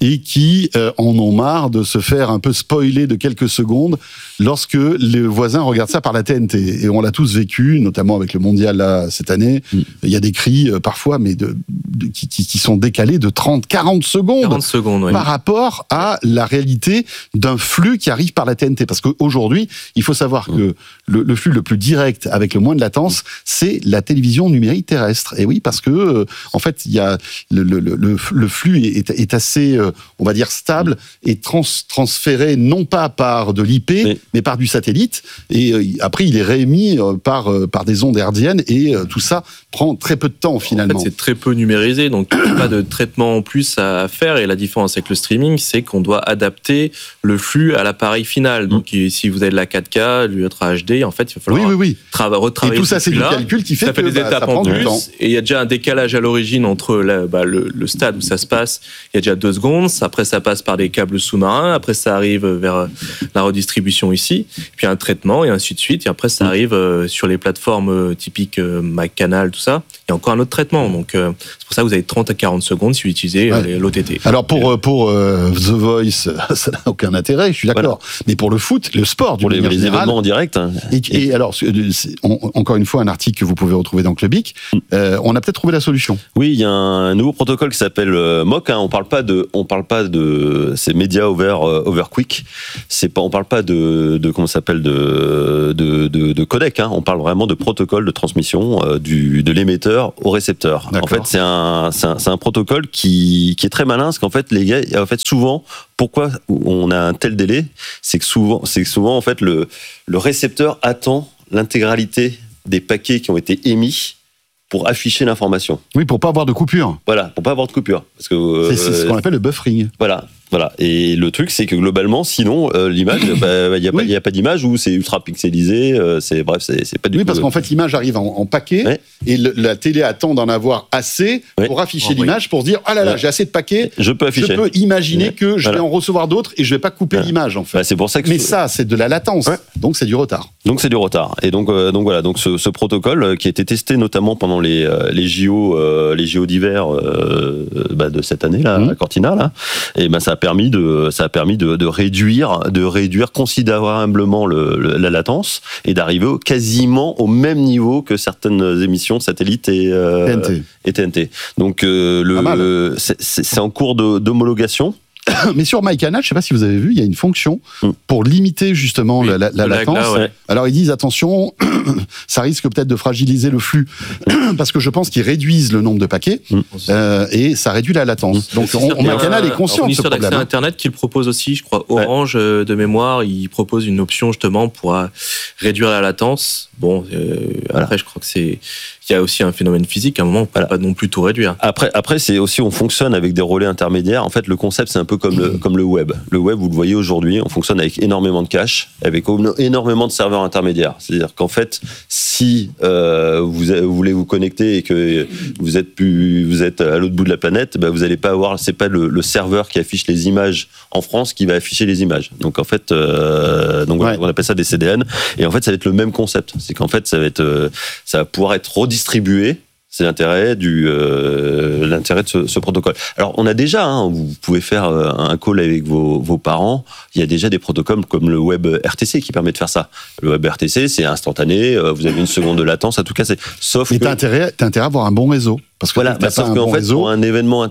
Speaker 19: et qui euh, en ont marre de se faire un peu spoiler de quelques secondes lorsque les voisins regardent ça par la T N T. Et on l'a tous vécu, notamment avec le mondial là, cette année. Mm. Il y a des cris euh, parfois, mais de, de, qui, qui sont décalés de trente, quarante secondes,
Speaker 21: quarante secondes ouais.
Speaker 19: par rapport à la réalité d'un flux qui arrive par la T N T. Parce qu'aujourd'hui, il faut savoir mm. que le, le flux le plus direct, avec le moins de latence, c'est la télévision numérique terrestre. Et oui, parce que euh, en fait, il y a le, le, le, le flux est, est assez, euh, on va dire, stable et trans, transféré non pas par de l'I P, mais, mais par du satellite. Et euh, après, il est réémis euh, par euh, par des ondes hertziennes et euh, tout ça prend très peu de temps finalement.
Speaker 21: En fait, c'est très peu numérisé, donc il n'y a pas de traitement en plus à faire. Et la différence avec le streaming, c'est qu'on doit adapter le flux à l'appareil final. Donc, mmh. si vous avez de la quatre K, l'Ultra H D, en fait, il va falloir
Speaker 19: oui, oui, oui.
Speaker 21: Tra- retravailler.
Speaker 19: Et tout ça, c'est du calcul qui fait
Speaker 21: ça
Speaker 19: que
Speaker 21: fait des
Speaker 19: bah,
Speaker 21: étapes
Speaker 19: ça prend
Speaker 21: en
Speaker 19: du
Speaker 21: plus.
Speaker 19: temps.
Speaker 21: Et il y a déjà un décalage à l'origine entre la, bah, le, le stade où ça se passe. Il y a déjà deux secondes. Après, ça passe par des câbles sous-marins. Après, ça arrive vers la redistribution ici. Puis un traitement et ainsi de suite. Et après, ça arrive euh, sur les plateformes euh, typiques euh, MyCanal, tout ça. Il y a encore un autre traitement. Donc, euh, c'est pour ça que vous avez trente à quarante secondes si vous utilisez
Speaker 19: ouais.
Speaker 21: euh, l'O T T.
Speaker 19: Alors, pour, euh, pour euh, The Voice, ça n'a aucun intérêt, je suis d'accord. Voilà. Mais pour le foot, le sport,
Speaker 20: pour les, les événements en direct. Hein.
Speaker 19: Et, et, et alors, on, encore une fois, un article que vous pouvez retrouver dans Clubic. Euh, on a peut-être trouvé la solution.
Speaker 20: Oui, il y a un nouveau protocole qui s'appelle euh, M O C. Hein. On parle pas de, on parle pas de, c'est Media Over euh, Over Quick. C'est pas, on parle pas de, de comment ça s'appelle de, de, de, de codec. Hein. On parle vraiment de protocole de transmission euh, du, de l'émetteur au récepteur. D'accord. En fait, c'est un, c'est un, c'est un protocole qui, qui est très malin, parce qu'en fait, les gars, en fait, souvent, pourquoi on a un tel délai, c'est que souvent, c'est que souvent, en fait, le, le récepteur attend l'intégralité des paquets qui ont été émis pour afficher l'information.
Speaker 19: Oui, pour pas avoir de coupure.
Speaker 20: Voilà, pour pas avoir de coupure. Parce que euh,
Speaker 19: c'est, c'est ce qu'on appelle le buffering.
Speaker 20: Voilà. Voilà. Et le truc, c'est que globalement, sinon, euh, l'image, il bah, n'y a, oui. a pas d'image où c'est ultra pixelisé. Euh, c'est, bref, c'est, c'est pas du
Speaker 19: oui,
Speaker 20: tout. Oui,
Speaker 19: parce qu'en fait, l'image arrive en, en paquet ouais. et le, la télé attend d'en avoir assez ouais. pour afficher oh, l'image, oui. pour se dire, ah là là, ouais. j'ai assez de paquets.
Speaker 20: Je peux afficher.
Speaker 19: Je peux imaginer ouais. que je
Speaker 20: voilà.
Speaker 19: vais en recevoir d'autres et je vais pas couper ouais. l'image, en fait.
Speaker 20: Bah, c'est pour ça que
Speaker 19: Mais ça, c'est de la latence. Ouais. Donc, c'est du retard.
Speaker 20: Donc, c'est du retard. Et donc, euh, donc voilà. Donc, ce, ce protocole qui a été testé notamment pendant les, euh, les J O, euh, les J O d'hiver euh, bah, de cette année, là, mmh. à Cortina, là. Et ben, ça a permis de, ça a permis de, de réduire, de réduire considérablement le, le, la latence et d'arriver au, quasiment au même niveau que certaines émissions satellites et, euh, T N T. et T N T. Donc euh, le, le c'est, c'est en cours de, d'homologation.
Speaker 19: Mais sur MyCanal, je ne sais pas si vous avez vu, il y a une fonction pour limiter justement oui, la, la, la latence. Là, ouais. Alors ils disent attention, ça risque peut-être de fragiliser le flux parce que je pense qu'ils réduisent le nombre de paquets mm. euh, et ça réduit la latence. Donc on, on, MyCanal est conscient de ce problème.
Speaker 21: C'est Internet qui le propose aussi, je crois. Orange ouais. de mémoire, il propose une option justement pour réduire la latence. Bon, euh, voilà. Après je crois que c'est il y a aussi un phénomène physique. À un moment, on ne peut voilà. pas non plus tout réduire.
Speaker 20: Après, après, c'est aussi on fonctionne avec des relais intermédiaires. En fait, le concept c'est un peu comme le, comme le web. Le web, vous le voyez aujourd'hui, on fonctionne avec énormément de cache, avec énormément de serveurs intermédiaires. C'est-à-dire qu'en fait, si euh, vous, vous voulez vous connecter et que vous êtes plus, vous êtes à l'autre bout de la planète, bah vous n'allez pas avoir, c'est pas le, le serveur qui affiche les images en France qui va afficher les images. Donc en fait, euh, donc ouais. on appelle ça des C D N. Et en fait, ça va être le même concept. C'est qu'en fait, ça va être, euh, ça va pouvoir être redistribué. C'est l'intérêt du euh, l'intérêt de ce, ce protocole. Alors on a déjà, hein, vous pouvez faire un call avec vos, vos parents. Il y a déjà des protocoles comme le web R T C qui permet de faire ça. Le web R T C, c'est instantané. Vous avez une seconde de latence. En tout cas, c'est sauf.
Speaker 19: Mais
Speaker 20: que...
Speaker 19: t'as intérêt, t'as intérêt à avoir un bon réseau. Parce que
Speaker 20: voilà, bah, sauf qu'en bon fait, réseau... pour un événement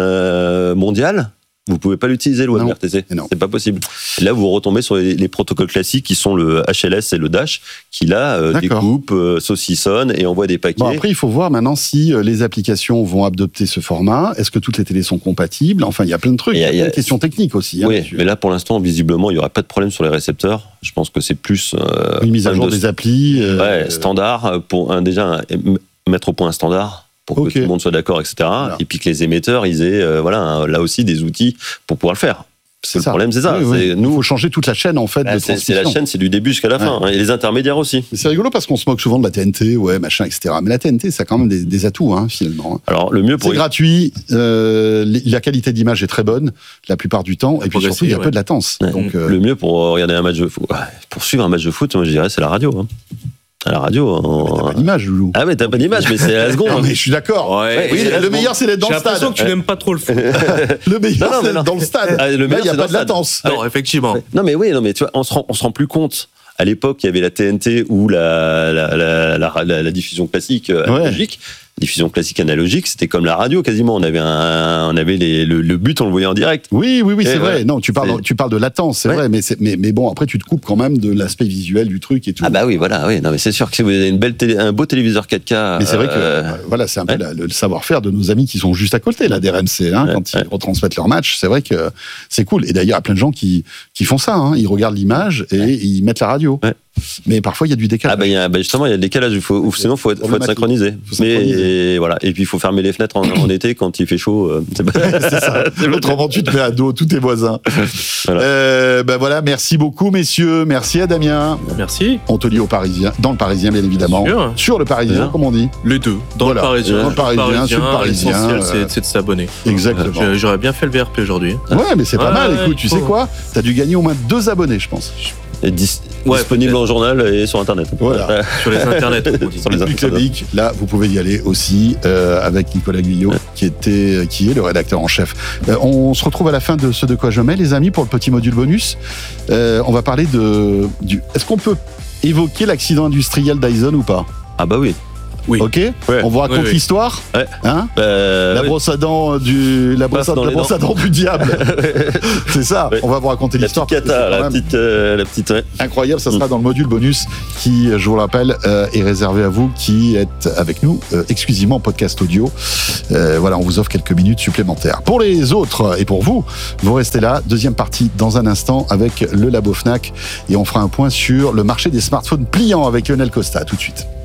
Speaker 20: euh, mondial. Vous pouvez pas l'utiliser, le web R T C. Non. C'est pas possible. Et là, vous retombez sur les, les protocoles classiques qui sont le H L S et le Dash, qui là euh, découpent, euh, saucissonnent et envoient des paquets.
Speaker 19: Bon, après, il faut voir maintenant si euh, les applications vont adopter ce format. Est-ce que toutes les télés sont compatibles? Enfin, il y a plein de trucs. Il y a, il y a des questions techniques aussi. Hein,
Speaker 20: oui, mais là, pour l'instant, visiblement, il y aura pas de problème sur les récepteurs. Je pense que c'est plus
Speaker 19: euh, une mise à jour de... des applis. Euh...
Speaker 20: Ouais, standard pour un déjà un, mettre au point un standard. Pour okay. que tout le monde soit d'accord, et cetera. Voilà. Et puis que les émetteurs, ils aient, euh, voilà, hein, là aussi des outils pour pouvoir le faire. C'est le problème, c'est ça.
Speaker 19: Oui,
Speaker 20: c'est,
Speaker 19: oui.
Speaker 20: nous,
Speaker 19: il faut changer toute la chaîne, en fait,
Speaker 20: ah,
Speaker 19: de
Speaker 20: c'est,
Speaker 19: transmission.
Speaker 20: c'est la chaîne, c'est du début jusqu'à la fin. Ouais. Hein, et les intermédiaires aussi.
Speaker 19: Mais c'est rigolo parce qu'on se moque souvent de la T N T, ouais, machin, et cetera. Mais la T N T, ça a quand même des, des atouts, hein, finalement.
Speaker 20: Alors, le mieux pour...
Speaker 19: C'est gratuit, euh, la qualité d'image est très bonne, la plupart du temps, et puis surtout, il y a ouais. peu de latence.
Speaker 20: Ouais.
Speaker 19: Donc,
Speaker 20: euh... Le mieux pour regarder un match de foot, pour suivre un match de foot, moi, je dirais, c'est la radio. Hein. À la radio. En...
Speaker 19: T'as pas d'image, Loulou.
Speaker 20: Ah, mais t'as pas d'image, mais c'est à la seconde.
Speaker 19: Non, mais je suis d'accord.
Speaker 21: Ouais,
Speaker 19: oui, le meilleur, c'est d'être dans le stade.
Speaker 21: J'ai l'impression que tu n'aimes pas trop le foot.
Speaker 19: Le meilleur,
Speaker 20: non, non,
Speaker 19: c'est
Speaker 20: non.
Speaker 19: dans le stade.
Speaker 20: Ah, le
Speaker 19: Là,
Speaker 20: meilleur,
Speaker 19: il n'y a
Speaker 20: c'est
Speaker 19: pas
Speaker 20: dans
Speaker 19: de
Speaker 20: le stade.
Speaker 19: latence.
Speaker 21: Non, effectivement.
Speaker 20: Non, mais oui, non, mais tu vois, on se rend, on se rend plus compte. À l'époque, il y avait la T N T ou la, la, la, la, la, la diffusion classique euh, analogique. Ouais. Diffusion classique analogique, c'était comme la radio quasiment. On avait un, on avait les, le, le but, on le voyait en direct.
Speaker 19: Oui, oui, oui,
Speaker 20: et
Speaker 19: c'est
Speaker 20: ouais.
Speaker 19: vrai. Non, tu parles, tu parles de latence, c'est ouais. vrai, mais, c'est, mais, mais bon, après, tu te coupes quand même de l'aspect visuel du truc et tout.
Speaker 20: Ah bah oui, voilà, oui. Non, mais c'est sûr que si vous avez une belle télé, un beau téléviseur quatre K.
Speaker 19: Mais c'est vrai que
Speaker 20: euh,
Speaker 19: voilà, c'est un peu
Speaker 20: ouais.
Speaker 19: la, le savoir-faire de nos amis qui sont juste à côté là, d'R M C, hein,
Speaker 20: ouais,
Speaker 19: quand
Speaker 20: ouais.
Speaker 19: ils retransmettent leur match. C'est vrai que c'est cool. Et d'ailleurs, il y a plein de gens qui qui font ça. Hein. Ils regardent l'image et ouais. ils mettent la radio. Ouais. Mais parfois, il y a du décalage.
Speaker 20: Ah bah, y a, bah justement, il y a le décalage. Il faut, sinon, faut être, faut être synchronisé.
Speaker 19: Faut synchroniser.
Speaker 20: Mais et, voilà. Et puis, il faut fermer les fenêtres en, en été quand il fait chaud. Euh, c'est, pas...
Speaker 19: c'est ça. Autrement, tu te mets à dos tous tes voisins. Voilà. Euh, ben voilà. Merci beaucoup, messieurs. Merci à Damien.
Speaker 21: Merci.
Speaker 19: On te lit au Parisien, dans le Parisien, bien évidemment.
Speaker 21: Bien
Speaker 19: Sur le Parisien, bien. Comme on dit.
Speaker 21: Les deux. Dans voilà. le Parisien.
Speaker 19: Dans le Parisien, Parisien sur le Parisien.
Speaker 21: L'essentiel, euh... c'est, c'est de s'abonner.
Speaker 19: Exactement.
Speaker 21: Euh, j'aurais bien fait le V R P aujourd'hui.
Speaker 19: Ouais, mais c'est pas
Speaker 21: ah,
Speaker 19: mal.
Speaker 21: ouais,
Speaker 19: Écoute, tu sais quoi ? T'as dû gagner au moins deux abonnés, je pense.
Speaker 20: Dis-
Speaker 21: ouais,
Speaker 20: disponible
Speaker 21: peut-être.
Speaker 20: en journal et sur internet.
Speaker 19: Voilà.
Speaker 21: Sur les internets.
Speaker 20: Sur les
Speaker 19: internets. Là, vous pouvez y aller aussi euh, avec Nicolas Guyot, ouais. qui était, qui est le rédacteur en chef. Euh, on se retrouve à la fin de ce De quoi je mets, les amis, pour le petit module bonus. Euh, on va parler de. Du, est-ce qu'on peut évoquer l'accident industriel Dyson ou pas ?
Speaker 20: Ah bah oui.
Speaker 19: Oui. Ok. Ouais. On vous raconte oui, oui. l'histoire.
Speaker 20: Ouais.
Speaker 19: Hein
Speaker 20: euh,
Speaker 19: la
Speaker 20: oui.
Speaker 19: brosse à dents du la brosse, à, la brosse à dents du diable. C'est ça. Ouais. On va vous raconter
Speaker 20: la
Speaker 19: l'histoire.
Speaker 20: Petite cata, la petite, euh, la petite. Ouais.
Speaker 19: Incroyable. Ça sera mmh. dans le module bonus qui, je vous le rappelle, euh, est réservé à vous qui êtes avec nous euh, exclusivement en podcast audio. Euh, voilà, on vous offre quelques minutes supplémentaires. Pour les autres et pour vous, vous restez là. Deuxième partie dans un instant avec le Labo Fnac et on fera un point sur le marché des smartphones pliants avec Lionel Costa. À tout de suite.